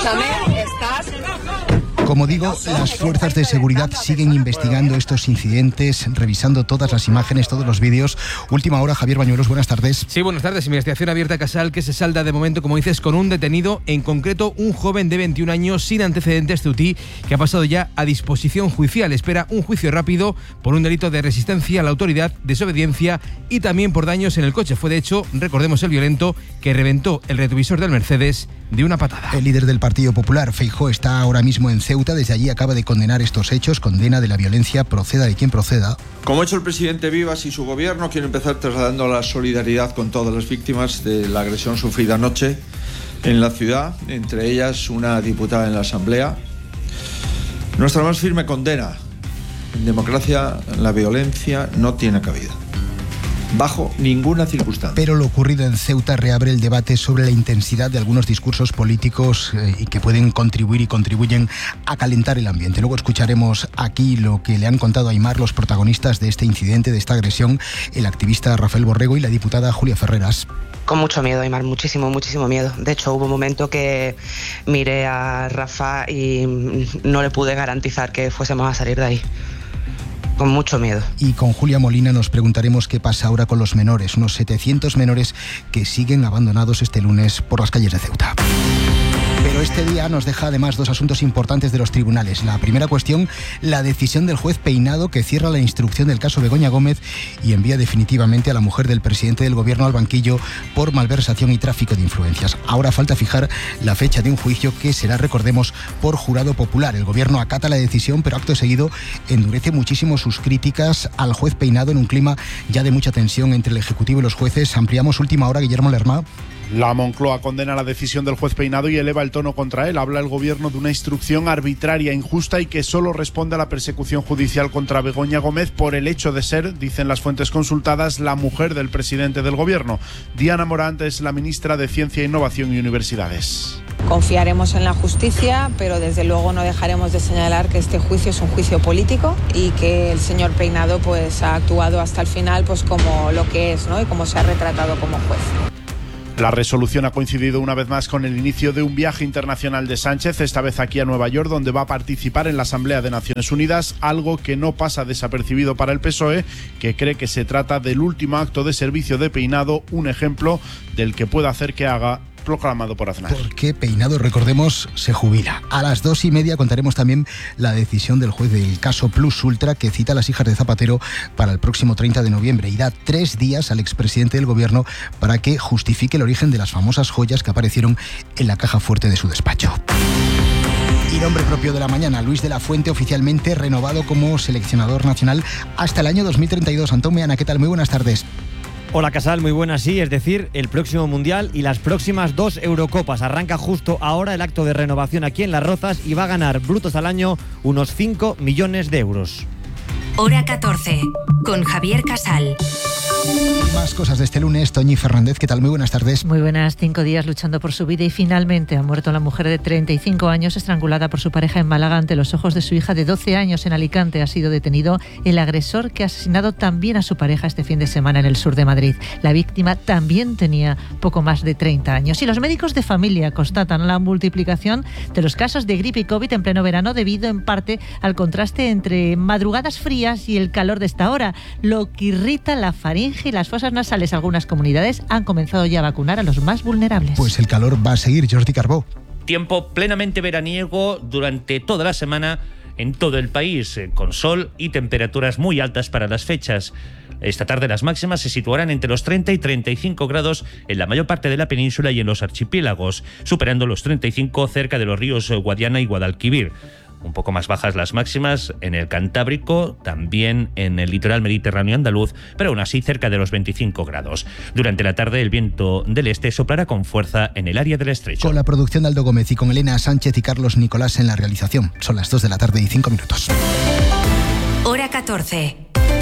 Como digo, las fuerzas de seguridad siguen investigando estos incidentes, revisando todas las imágenes, todos los vídeos. Última hora, Javier Bañuelos, buenas tardes. Sí, buenas tardes. Investigación abierta, Casal, que se salda de momento, como dices, con un detenido, en concreto un joven de veintiún años sin antecedentes ceutí, que ha pasado ya a disposición judicial. Espera un juicio rápido por un delito de resistencia a la autoridad, desobediencia y también por daños en el coche. Fue, de hecho, recordemos, el violento que reventó el retrovisor del Mercedes de una patada. El líder del Partido Popular, Feijóo, está ahora mismo en Ceuta. Desde allí acaba de condenar estos hechos, condena de la violencia, proceda de quien proceda. Como ha hecho el presidente Vivas y su gobierno, quiero empezar trasladando la solidaridad con todas las víctimas de la agresión sufrida anoche en la ciudad, entre ellas una diputada en la Asamblea. Nuestra más firme condena. En democracia la violencia no tiene cabida, bajo ninguna circunstancia. Pero lo ocurrido en Ceuta reabre el debate sobre la intensidad de algunos discursos políticos eh, y que pueden contribuir y contribuyen a calentar el ambiente. Luego escucharemos aquí lo que le han contado a Aimar los protagonistas de este incidente, de esta agresión, el activista Rafael Borrego y la diputada Julia Ferreras. Con mucho miedo, Aimar, muchísimo, muchísimo miedo. De hecho, hubo un momento que miré a Rafa y no le pude garantizar que fuésemos a salir de ahí. Con mucho miedo. Y con Julia Molina nos preguntaremos qué pasa ahora con los menores, unos setecientos menores que siguen abandonados este lunes por las calles de Ceuta. Pero este día nos deja además dos asuntos importantes de los tribunales. La primera cuestión, la decisión del juez Peinado, que cierra la instrucción del caso Begoña Gómez y envía definitivamente a la mujer del presidente del gobierno al banquillo por malversación y tráfico de influencias. Ahora falta fijar la fecha de un juicio que será, recordemos, por jurado popular. El gobierno acata la decisión, pero acto seguido endurece muchísimo sus críticas al juez Peinado en un clima ya de mucha tensión entre el Ejecutivo y los jueces. Ampliamos última hora, Guillermo Lerma. La Moncloa condena la decisión del juez Peinado y eleva el tono contra él. Habla el gobierno de una instrucción arbitraria, injusta y que solo responde a la persecución judicial contra Begoña Gómez por el hecho de ser, dicen las fuentes consultadas, la mujer del presidente del gobierno. Diana Morant es la ministra de Ciencia, Innovación y Universidades. Confiaremos en la justicia, pero desde luego no dejaremos de señalar que este juicio es un juicio político y que el señor Peinado pues ha actuado hasta el final pues como lo que es, ¿no? Y como se ha retratado como juez. La resolución ha coincidido una vez más con el inicio de un viaje internacional de Sánchez, esta vez aquí a Nueva York, donde va a participar en la Asamblea de Naciones Unidas, algo que no pasa desapercibido para el P S O E, que cree que se trata del último acto de servicio de Peinado, un ejemplo del que pueda hacer que haga, proclamado por Aznar. Porque Peinado, recordemos, se jubila. A las dos y media contaremos también la decisión del juez del caso Plus Ultra, que cita a las hijas de Zapatero para el próximo treinta de noviembre y da tres días al expresidente del gobierno para que justifique el origen de las famosas joyas que aparecieron en la caja fuerte de su despacho. Y nombre propio de la mañana, Luis de la Fuente, oficialmente renovado como seleccionador nacional hasta el año dos mil treinta y dos. Antón Meana, ¿qué tal? Muy buenas tardes. Hola Casal, muy buenas, sí, es decir, el próximo Mundial y las próximas dos Eurocopas. Arranca justo ahora el acto de renovación aquí en Las Rozas y va a ganar brutos al año unos cinco millones de euros. Hora catorce, con Javier Casal. Más cosas de este lunes, Toñi Fernández, ¿qué tal? Muy buenas tardes. Muy buenas, cinco días luchando por su vida y finalmente ha muerto la mujer de treinta y cinco años estrangulada por su pareja en Málaga ante los ojos de su hija de doce años en Alicante. Ha sido detenido el agresor que ha asesinado también a su pareja este fin de semana en el sur de Madrid. La víctima también tenía poco más de treinta años y los médicos de familia constatan la multiplicación de los casos de gripe y COVID en pleno verano debido en parte al contraste entre madrugadas frías y el calor de esta hora, lo que irrita la faringe y las fosas nasales. Algunas comunidades han comenzado ya a vacunar a los más vulnerables. Pues el calor va a seguir, Jordi Carbó. Tiempo plenamente veraniego durante toda la semana en todo el país, con sol y temperaturas muy altas para las fechas. Esta tarde las máximas se situarán entre los treinta y treinta y cinco grados en la mayor parte de la península y en los archipiélagos, superando los treinta y cinco cerca de los ríos Guadiana y Guadalquivir. Un poco más bajas las máximas en el Cantábrico, también en el litoral mediterráneo andaluz, pero aún así cerca de los veinticinco grados. Durante la tarde el viento del este soplará con fuerza en el área del estrecho. Con la producción de Aldo Gómez y con Elena Sánchez y Carlos Nicolás en la realización. Son las dos de la tarde y cinco minutos. Hora catorce.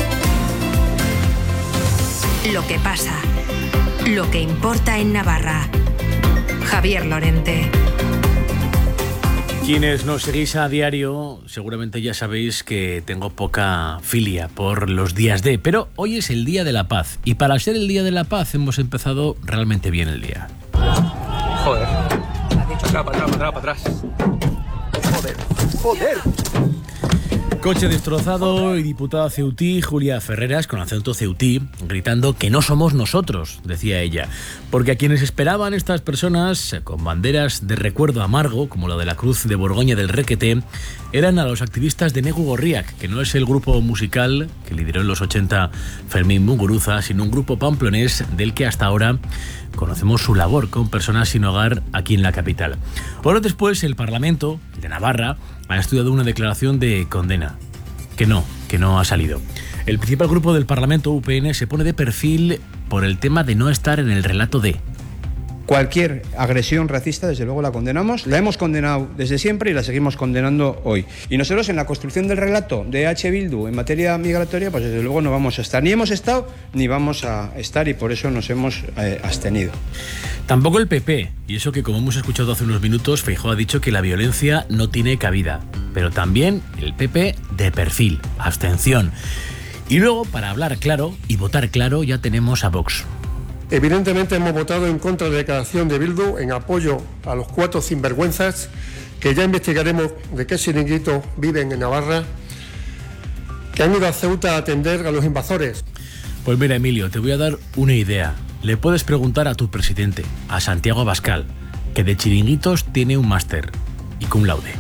Lo que pasa. Lo que importa en Navarra. Javier Lorente. Quienes nos seguís a diario seguramente ya sabéis que tengo poca filia por los días de, pero hoy es el Día de la Paz y para ser el Día de la Paz hemos empezado realmente bien el día. Joder, has dicho acá, para atrás, para atrás, para atrás. Joder, joder. Coche destrozado y diputada ceutí Julia Ferreras con acento ceutí gritando que no somos nosotros, decía ella, porque a quienes esperaban estas personas con banderas de recuerdo amargo, como la de la Cruz de Borgoña del Requeté, eran a los activistas de Negu Gorriak, que no es el grupo musical que lideró en los ochenta Fermín Muguruza, sino un grupo pamplonés del que hasta ahora conocemos su labor con personas sin hogar aquí en la capital. Horas después, el Parlamento de Navarra ha estudiado una declaración de condena, que no, que no ha salido. El principal grupo del Parlamento, U P N, se pone de perfil por el tema de no estar en el relato de... Cualquier agresión racista, desde luego, la condenamos. La hemos condenado desde siempre y la seguimos condenando hoy. Y nosotros, en la construcción del relato de H. Bildu en materia migratoria, pues desde luego no vamos a estar. Ni hemos estado, ni vamos a estar, y por eso nos hemos eh, abstenido. Tampoco el P P. Y eso que, como hemos escuchado hace unos minutos, Feijóo ha dicho que la violencia no tiene cabida. Pero también el P P de perfil, abstención. Y luego, para hablar claro y votar claro, ya tenemos a Vox. Evidentemente hemos votado en contra de la declaración de Bildu en apoyo a los cuatro sinvergüenzas que ya investigaremos de qué chiringuito viven en Navarra, que han ido a Ceuta a atender a los invasores. Pues mira, Emilio, te voy a dar una idea. Le puedes preguntar a tu presidente, a Santiago Abascal, que de chiringuitos tiene un máster y cum laude.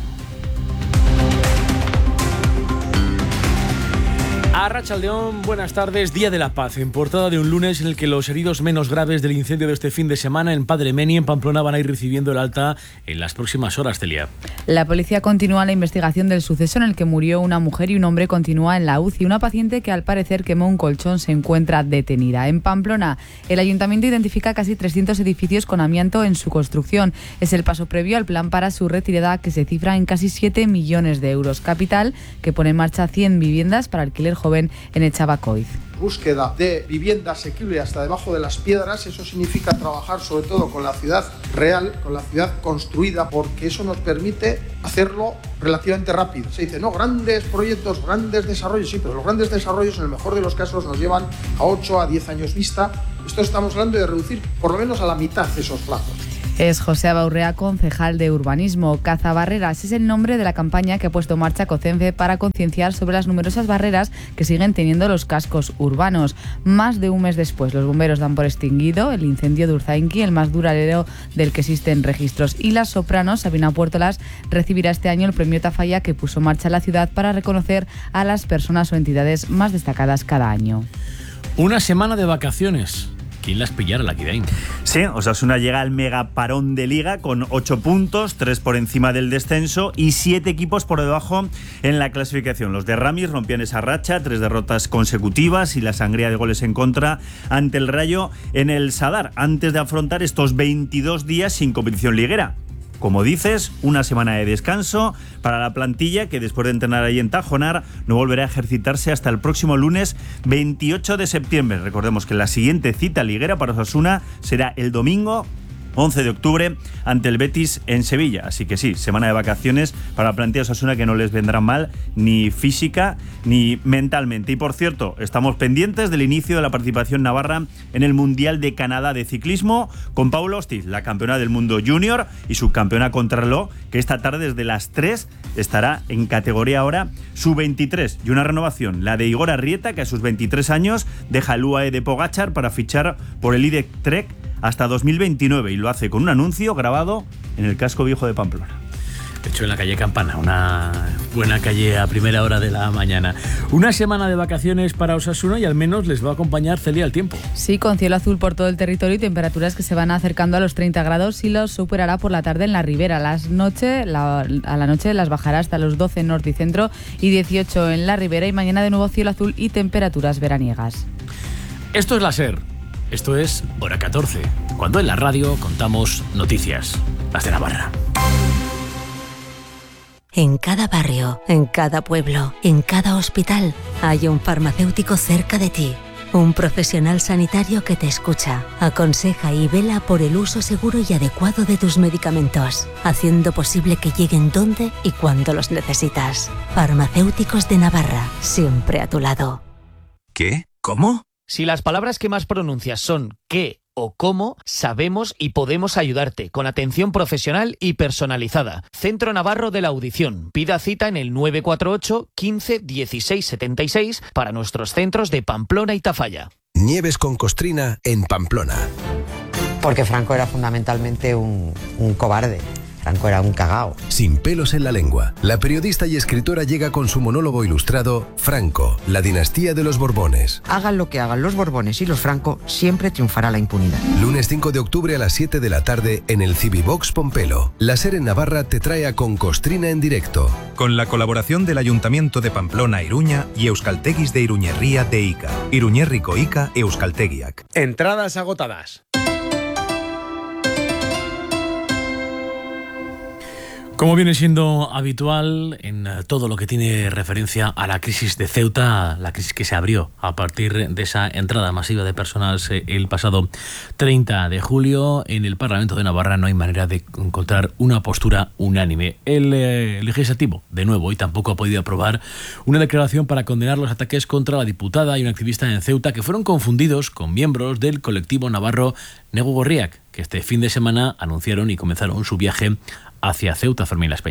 Arratsaldeón, buenas tardes. Día de la Paz, en portada de un lunes en el que los heridos menos graves del incendio de este fin de semana en Padre Meni, en Pamplona, van a ir recibiendo el alta en las próximas horas, Celia. La policía continúa la investigación del suceso en el que murió una mujer y un hombre continúa en la U C I. Una paciente que al parecer quemó un colchón se encuentra detenida. En Pamplona, el ayuntamiento identifica casi trescientos edificios con amianto en su construcción. Es el paso previo al plan para su retirada, que se cifra en casi siete millones de euros. Capital, que pone en marcha cien viviendas para alquiler joven en Echabacoiz. Búsqueda de vivienda asequible hasta debajo de las piedras, eso significa trabajar sobre todo con la ciudad real, con la ciudad construida, porque eso nos permite hacerlo relativamente rápido. Se dice, no, grandes proyectos, grandes desarrollos, sí, pero los grandes desarrollos en el mejor de los casos nos llevan a ocho a diez años vista. Esto estamos hablando de reducir por lo menos a la mitad esos plazos. Es José Abaurrea, concejal de Urbanismo. Cazabarreras es el nombre de la campaña que ha puesto en marcha COCENFE para concienciar sobre las numerosas barreras que siguen teniendo los cascos urbanos. Más de un mes después, los bomberos dan por extinguido el incendio de Urzainqui, el más duradero del que existen registros. Y la soprano Sabina Puertolas recibirá este año el premio Tafalla, que puso en marcha la ciudad para reconocer a las personas o entidades más destacadas cada año. Una semana de vacaciones. ¿Quién las pillara, la Kidain? Sí, Osasuna llega al megaparón de Liga con ocho puntos, tres por encima del descenso y siete equipos por debajo en la clasificación. Los de Ramis rompían esa racha, tres derrotas consecutivas y la sangría de goles en contra ante el Rayo en el Sadar, antes de afrontar estos veintidós días sin competición liguera. Como dices, una semana de descanso para la plantilla, que después de entrenar ahí en Tajonar no volverá a ejercitarse hasta el próximo lunes veintiocho de septiembre. Recordemos que la siguiente cita liguera para Osasuna será el domingo once de octubre ante el Betis en Sevilla. Así que sí, semana de vacaciones para la plantilla de Osasuna, que no les vendrá mal ni física ni mentalmente. Y por cierto, estamos pendientes del inicio de la participación navarra en el Mundial de Canadá de Ciclismo con Paula Ostiz, la campeona del mundo junior y subcampeona contrarreloj, que esta tarde desde las tres estará en categoría ahora sub veintitrés. Y una renovación, la de Igor Arrieta, que a sus veintitrés años deja el U A E de Pogačar para fichar por el I D E Trek hasta dos mil veintinueve, y lo hace con un anuncio grabado en el casco viejo de Pamplona. De hecho, en la calle Campana, una buena calle a primera hora de la mañana. Una semana de vacaciones para Osasuna y al menos les va a acompañar, Celia, el tiempo. Sí, con cielo azul por todo el territorio y temperaturas que se van acercando a los treinta grados y los superará por la tarde en la ribera. Las noche, la, a la noche las bajará hasta los doce en norte y centro y dieciocho en la ribera, y mañana de nuevo cielo azul y temperaturas veraniegas. Esto es la SER. Esto es Hora catorce, cuando en la radio contamos noticias, las de Navarra. En cada barrio, en cada pueblo, en cada hospital, hay un farmacéutico cerca de ti. Un profesional sanitario que te escucha, aconseja y vela por el uso seguro y adecuado de tus medicamentos, haciendo posible que lleguen donde y cuando los necesitas. Farmacéuticos de Navarra, siempre a tu lado. ¿Qué? ¿Cómo? Si las palabras que más pronuncias son qué o cómo, sabemos y podemos ayudarte con atención profesional y personalizada. Centro Navarro de la Audición. Pida cita en el nueve cuatro ocho, quince, dieciséis, setenta y seis para nuestros centros de Pamplona y Tafalla. Nieves con Costrina en Pamplona. Porque Franco era fundamentalmente un, un cobarde. Franco era un cagao. Sin pelos en la lengua, la periodista y escritora llega con su monólogo ilustrado Franco, la dinastía de los Borbones. Hagan lo que hagan los Borbones y los Franco, siempre triunfará la impunidad. Lunes cinco de octubre a las siete de la tarde en el Cibibox Pompelo. La SER en Navarra te trae a Con Costrina en directo. Con la colaboración del Ayuntamiento de Pamplona Iruña y Euskalteguis de Iruñerría de Ica. Iruñerriko Ica Euskaltegiak. Entradas agotadas. Como viene siendo habitual en todo lo que tiene referencia a la crisis de Ceuta, la crisis que se abrió a partir de esa entrada masiva de personas el pasado treinta de julio, en el Parlamento de Navarra no hay manera de encontrar una postura unánime. El eh, legislativo, de nuevo, hoy tampoco ha podido aprobar una declaración para condenar los ataques contra la diputada y una activista en Ceuta que fueron confundidos con miembros del colectivo navarro Negu Gorriak, que este fin de semana anunciaron y comenzaron su viaje hacia Ceuta. Fermín Las Peñas.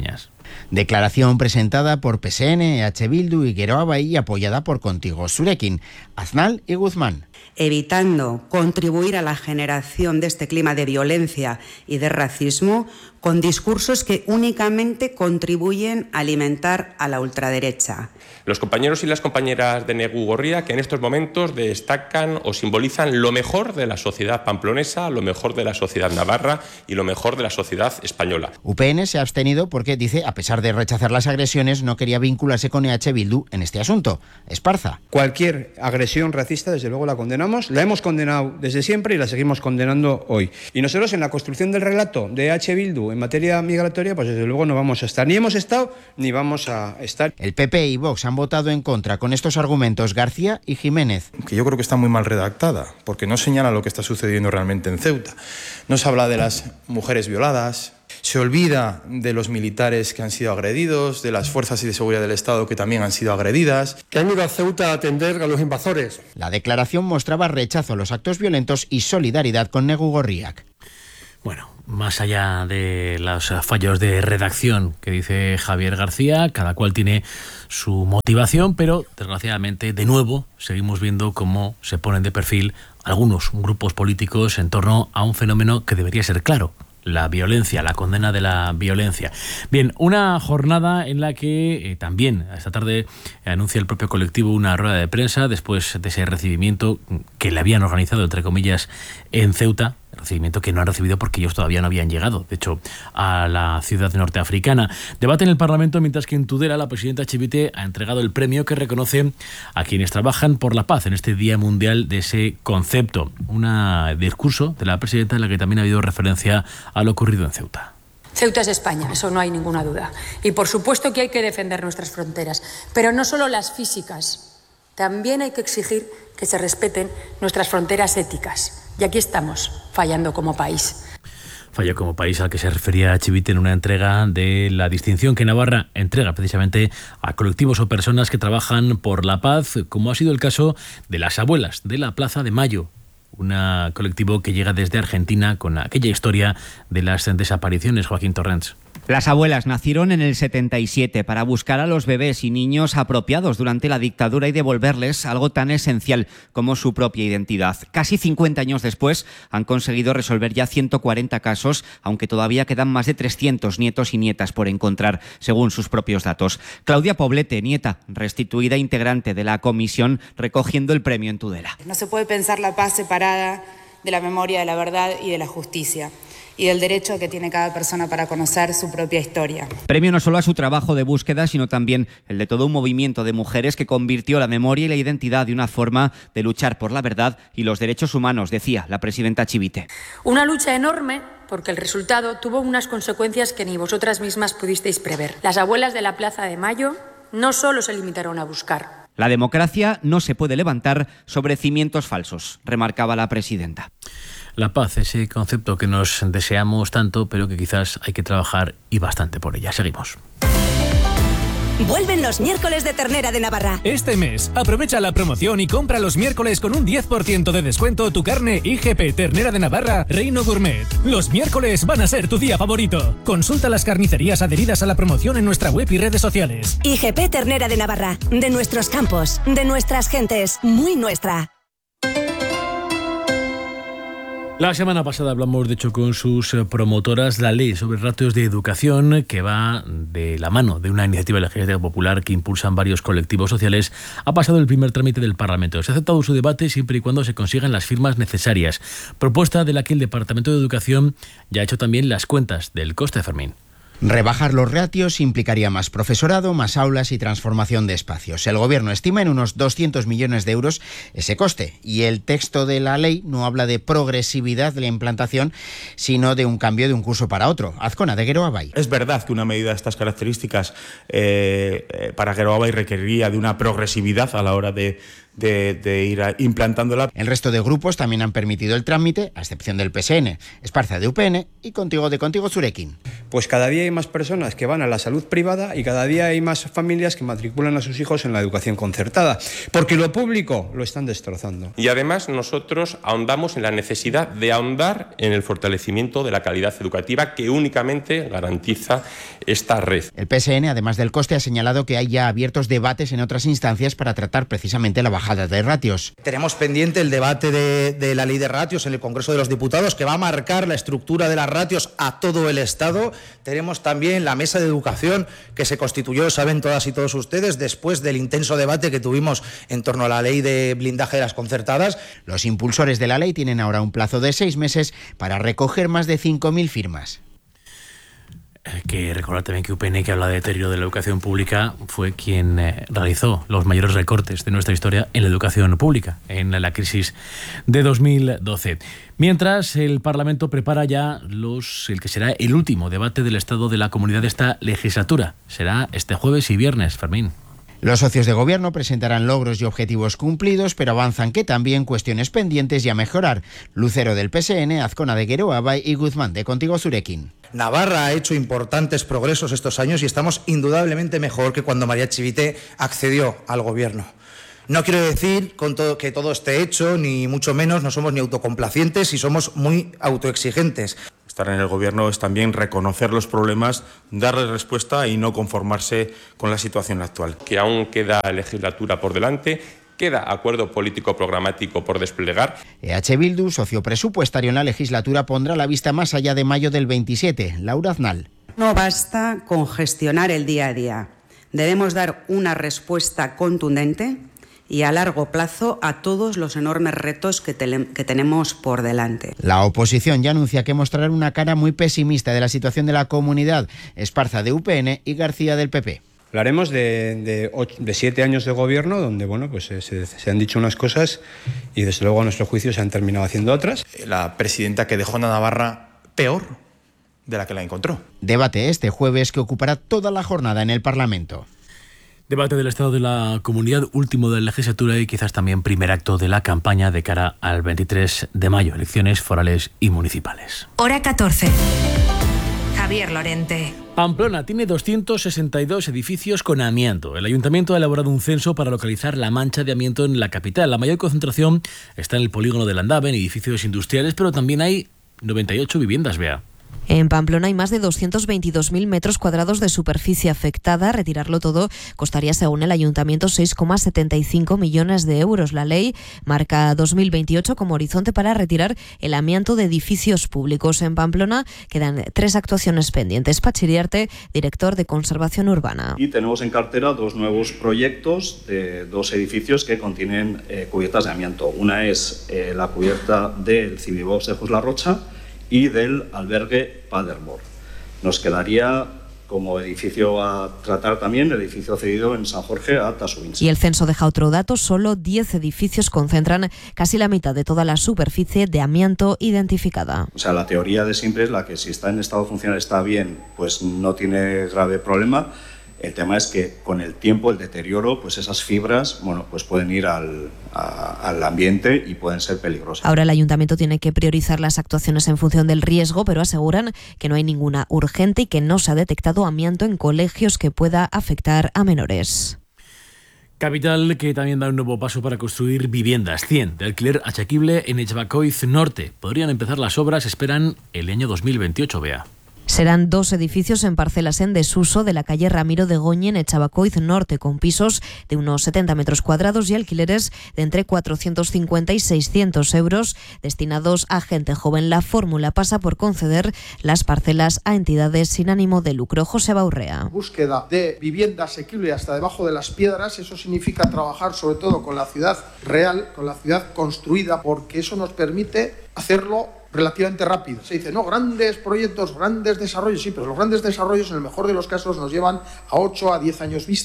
Declaración presentada por P S N, E H Bildu y Geroa Bai y apoyada por Contigo Zurekin, Aznal y Guzmán. Evitando contribuir a la generación de este clima de violencia y de racismo con discursos que únicamente contribuyen a alimentar a la ultraderecha. Los compañeros y las compañeras de Negu Gorria que en estos momentos destacan o simbolizan lo mejor de la sociedad pamplonesa, lo mejor de la sociedad navarra y lo mejor de la sociedad española. U P N se ha abstenido porque, dice, a pesar de rechazar las agresiones, no quería vincularse con E H Bildu en este asunto. Esparza. Cualquier agresión racista, desde luego, la condenamos. La hemos condenado desde siempre y la seguimos condenando hoy. Y nosotros en la construcción del relato de E H Bildu en materia migratoria, pues desde luego no vamos a estar. Ni hemos estado ni vamos a estar. El P P y Vox han votado en contra con estos argumentos García y Jiménez. Que yo creo que está muy mal redactada, porque no señala lo que está sucediendo realmente en Ceuta. No se habla de las mujeres violadas, se olvida de los militares que han sido agredidos, de las fuerzas de seguridad del Estado que también han sido agredidas. Que han ido a Ceuta a atender a los invasores. La declaración mostraba rechazo a los actos violentos y solidaridad con Negu Gorriak. Bueno, más allá de los fallos de redacción que dice Javier García, cada cual tiene su motivación, pero desgraciadamente, de nuevo, seguimos viendo cómo se ponen de perfil algunos grupos políticos en torno a un fenómeno que debería ser claro: la violencia, la condena de la violencia. Bien, una jornada en la que eh, también esta tarde anuncia el propio colectivo una rueda de prensa después de ese recibimiento que le habían organizado, entre comillas, en Ceuta. Recibimiento que no han recibido porque ellos todavía no habían llegado, de hecho, a la ciudad norteafricana. Debate en el Parlamento mientras que en Tudela la presidenta Chivite ha entregado el premio que reconoce a quienes trabajan por la paz en este Día Mundial de ese concepto. Un discurso de la presidenta en la que también ha habido referencia a lo ocurrido en Ceuta. Ceuta es España, eso no hay ninguna duda. Y por supuesto que hay que defender nuestras fronteras, pero no solo las físicas, también hay que exigir que se respeten nuestras fronteras éticas. Y aquí estamos, fallando como país. Falló como país al que se refería Chivite en una entrega de la distinción que Navarra entrega precisamente a colectivos o personas que trabajan por la paz, como ha sido el caso de las abuelas de la Plaza de Mayo, un colectivo que llega desde Argentina con aquella historia de las desapariciones. Joaquín Torrents. Las abuelas nacieron en el setenta y siete para buscar a los bebés y niños apropiados durante la dictadura y devolverles algo tan esencial como su propia identidad. Casi cincuenta años después han conseguido resolver ya ciento cuarenta casos, aunque todavía quedan más de trescientos nietos y nietas por encontrar, según sus propios datos. Claudia Poblete, nieta, restituida integrante de la comisión, recogiendo el premio en Tudela. No se puede pensar la paz separada de la memoria, de la verdad y de la justicia, y del derecho que tiene cada persona para conocer su propia historia. Premio no solo a su trabajo de búsqueda, sino también el de todo un movimiento de mujeres que convirtió la memoria y la identidad de una forma de luchar por la verdad y los derechos humanos, decía la presidenta Chivite. Una lucha enorme porque el resultado tuvo unas consecuencias que ni vosotras mismas pudisteis prever. Las abuelas de la Plaza de Mayo no solo se limitaron a buscar. La democracia no se puede levantar sobre cimientos falsos, remarcaba la presidenta. La paz, ese concepto que nos deseamos tanto, pero que quizás hay que trabajar y bastante por ella. Seguimos. Vuelven los miércoles de ternera de Navarra. Este mes, aprovecha la promoción y compra los miércoles con un diez por ciento de descuento tu carne I G P Ternera de Navarra Reino Gourmet. Los miércoles van a ser tu día favorito. Consulta las carnicerías adheridas a la promoción en nuestra web y redes sociales. I G P Ternera de Navarra. De nuestros campos, de nuestras gentes, muy nuestra. La semana pasada hablamos, de hecho, con sus promotoras, la ley sobre ratios de educación, que va de la mano de una iniciativa legislativa popular que impulsan varios colectivos sociales, ha pasado el primer trámite del Parlamento. Se ha aceptado su debate siempre y cuando se consigan las firmas necesarias. Propuesta de la que el Departamento de Educación ya ha hecho también las cuentas del coste, Fermín. Rebajar los ratios implicaría más profesorado, más aulas y transformación de espacios. El Gobierno estima en unos doscientos millones de euros ese coste, y el texto de la ley no habla de progresividad de la implantación, sino de un cambio de un curso para otro. Azcona, de Geroa Bai. Es verdad que una medida de estas características eh, para Geroa Bai requeriría de una progresividad a la hora de de, de ir a, implantándola. El resto de grupos también han permitido el trámite, a excepción del P S N, Esparza de U P N y Contigo de Contigo Zurekin. Pues cada día hay más personas que van a la salud privada y cada día hay más familias que matriculan a sus hijos en la educación concertada, porque lo público lo están destrozando. Y además nosotros ahondamos en la necesidad de ahondar en el fortalecimiento de la calidad educativa que únicamente garantiza esta red. El P S N, además del coste, ha señalado que hay ya abiertos debates en otras instancias para tratar precisamente la bajada de ratios. Tenemos pendiente el debate de, de la ley de ratios en el Congreso de los Diputados, que va a marcar la estructura de las ratios a todo el Estado. Tenemos también la mesa de educación que se constituyó, saben todas y todos ustedes, después del intenso debate que tuvimos en torno a la ley de blindaje de las concertadas. Los impulsores de la ley tienen ahora un plazo de seis meses para recoger más de cinco mil firmas. Hay que recordar también que U P N, que habla de deterioro de la educación pública, fue quien eh, realizó los mayores recortes de nuestra historia en la educación pública en la crisis de dos mil doce. Mientras, el Parlamento prepara ya los el que será el último debate del estado de la comunidad de esta legislatura. Será este jueves y viernes, Fermín. Los socios de gobierno presentarán logros y objetivos cumplidos, pero avanzan que también cuestiones pendientes y a mejorar. Lucero del P S N, Azcona de Geroa y Guzmán de Contigo Zurekin. Navarra ha hecho importantes progresos estos años y estamos indudablemente mejor que cuando María Chivite accedió al gobierno. No quiero decir con todo, que todo esté hecho, ni mucho menos, no somos ni autocomplacientes y somos muy autoexigentes. Estar en el gobierno es también reconocer los problemas, darles respuesta y no conformarse con la situación actual. Que aún queda legislatura por delante, queda acuerdo político programático por desplegar. E H Bildu, socio presupuestario en la legislatura, pondrá la vista más allá de mayo del veintisiete. Laura Aznal. No basta con gestionar el día a día. Debemos dar una respuesta contundente y a largo plazo a todos los enormes retos que, te- que tenemos por delante. La oposición ya anuncia que mostrará una cara muy pesimista de la situación de la comunidad. Esparza de U P N y García del P P. Hablaremos de, de, ocho, de siete años de gobierno donde bueno, pues se, se han dicho unas cosas y desde luego a nuestro juicio se han terminado haciendo otras. La presidenta que dejó a Navarra peor de la que la encontró. Debate este jueves que ocupará toda la jornada en el Parlamento. Debate del estado de la comunidad, último de la legislatura y quizás también primer acto de la campaña de cara al veintitrés de mayo, elecciones forales y municipales. Hora catorce. Javier Lorente. Pamplona tiene doscientos sesenta y dos edificios con amianto. El ayuntamiento ha elaborado un censo para localizar la mancha de amianto en la capital. La mayor concentración está en el polígono de Landave, en edificios industriales, pero también hay noventa y ocho viviendas, Bea. En Pamplona hay más de doscientos veintidós mil metros cuadrados de superficie afectada. Retirarlo todo costaría, según el ayuntamiento, seis coma setenta y cinco millones de euros. La ley marca dos mil veintiocho como horizonte para retirar el amianto de edificios públicos. En Pamplona quedan tres actuaciones pendientes. Pachiriarte, director de Conservación Urbana. Y tenemos en cartera dos nuevos proyectos de dos edificios que contienen eh, cubiertas de amianto. Una es eh, la cubierta del Cibibos Ejos La Rocha y del albergue Paderborn. Nos quedaría como edificio a tratar también el edificio cedido en San Jorge a Tasubinsa. Y el censo deja otro dato, solo diez edificios concentran casi la mitad de toda la superficie de amianto identificada. O sea, la teoría de siempre es la que si está en estado funcional está bien, pues no tiene grave problema. El tema es que con el tiempo, el deterioro, pues esas fibras, bueno, pues pueden ir al, a, al ambiente y pueden ser peligrosas. Ahora el ayuntamiento tiene que priorizar las actuaciones en función del riesgo, pero aseguran que no hay ninguna urgente y que no se ha detectado amianto en colegios que pueda afectar a menores. Capital que también da un nuevo paso para construir viviendas. cien de alquiler asequible en Echabacoiz Norte. Podrían empezar las obras, esperan el año dos mil veintiocho, Bea. Serán dos edificios en parcelas en desuso de la calle Ramiro de Goñi en Echabacoiz Norte, con pisos de unos setenta metros cuadrados y alquileres de entre cuatrocientos cincuenta y seiscientos euros destinados a gente joven. La fórmula pasa por conceder las parcelas a entidades sin ánimo de lucro. José Baurrea. Búsqueda de vivienda asequible hasta debajo de las piedras, eso significa trabajar sobre todo con la ciudad real, con la ciudad construida, porque eso nos permite hacerlo relativamente rápido. Se dice, no, grandes proyectos, grandes desarrollos, sí, pero los grandes desarrollos en el mejor de los casos nos llevan a ocho a diez años vista,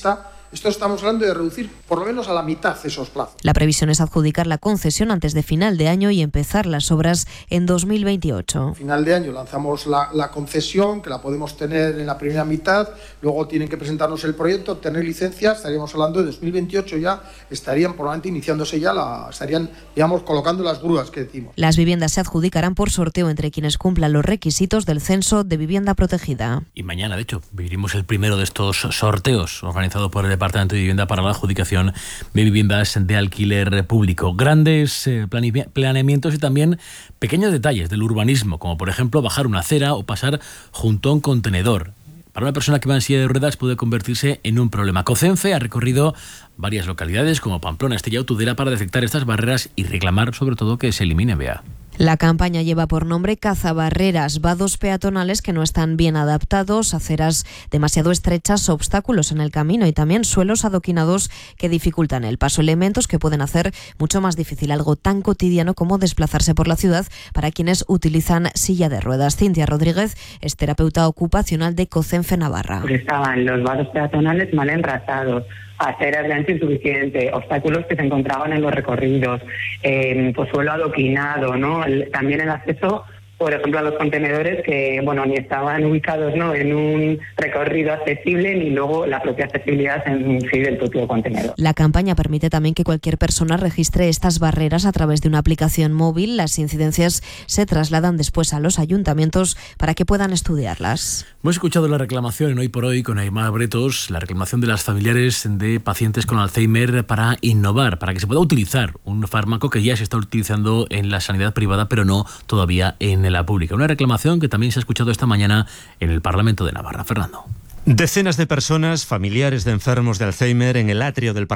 esto estamos hablando de reducir por lo menos a la mitad esos plazos. La previsión es adjudicar la concesión antes de final de año y empezar las obras en dos mil veintiocho. A final de año lanzamos la, la concesión, que la podemos tener en la primera mitad, luego tienen que presentarnos el proyecto, obtener licencias, estaríamos hablando de dos mil veintiocho ya, estarían probablemente iniciándose ya, la, estarían, digamos, colocando las grúas que decimos. Las viviendas se adjudicarán por sorteo entre quienes cumplan los requisitos del censo de vivienda protegida. Y mañana, de hecho, viviremos el primero de estos sorteos organizado por el Departamento de Vivienda para la adjudicación de viviendas de alquiler público. Grandes eh, planeamientos y también pequeños detalles del urbanismo, como por ejemplo bajar una acera o pasar junto a un contenedor. Para una persona que va en silla de ruedas puede convertirse en un problema. Cocenfe ha recorrido varias localidades como Pamplona, Estella o Tudela para detectar estas barreras y reclamar sobre todo que se elimine, Bea. La campaña lleva por nombre Cazabarreras, vados peatonales que no están bien adaptados, aceras demasiado estrechas, obstáculos en el camino y también suelos adoquinados que dificultan el paso, elementos que pueden hacer mucho más difícil algo tan cotidiano como desplazarse por la ciudad para quienes utilizan silla de ruedas. Cintia Rodríguez es terapeuta ocupacional de Cocenfe Navarra. Pues estaban los vados peatonales mal enrasados, aceras de ancho insuficiente, obstáculos que se encontraban en los recorridos, eh, pues suelo adoquinado, ¿no? El, también el acceso, por ejemplo, a los contenedores que, bueno, ni estaban ubicados, ¿no?, en un recorrido accesible, ni luego la propia accesibilidad en sí del propio contenedor. La campaña permite también que cualquier persona registre estas barreras a través de una aplicación móvil. Las incidencias se trasladan después a los ayuntamientos para que puedan estudiarlas. Hemos escuchado la reclamación en Hoy por Hoy con Aymar Bretos, la reclamación de las familiares de pacientes con Alzheimer para innovar, para que se pueda utilizar un fármaco que ya se está utilizando en la sanidad privada, pero no todavía en la pública. Una reclamación que también se ha escuchado esta mañana en el Parlamento de Navarra. Fernando. Decenas de personas, familiares de enfermos de Alzheimer, en el atrio del Parlamento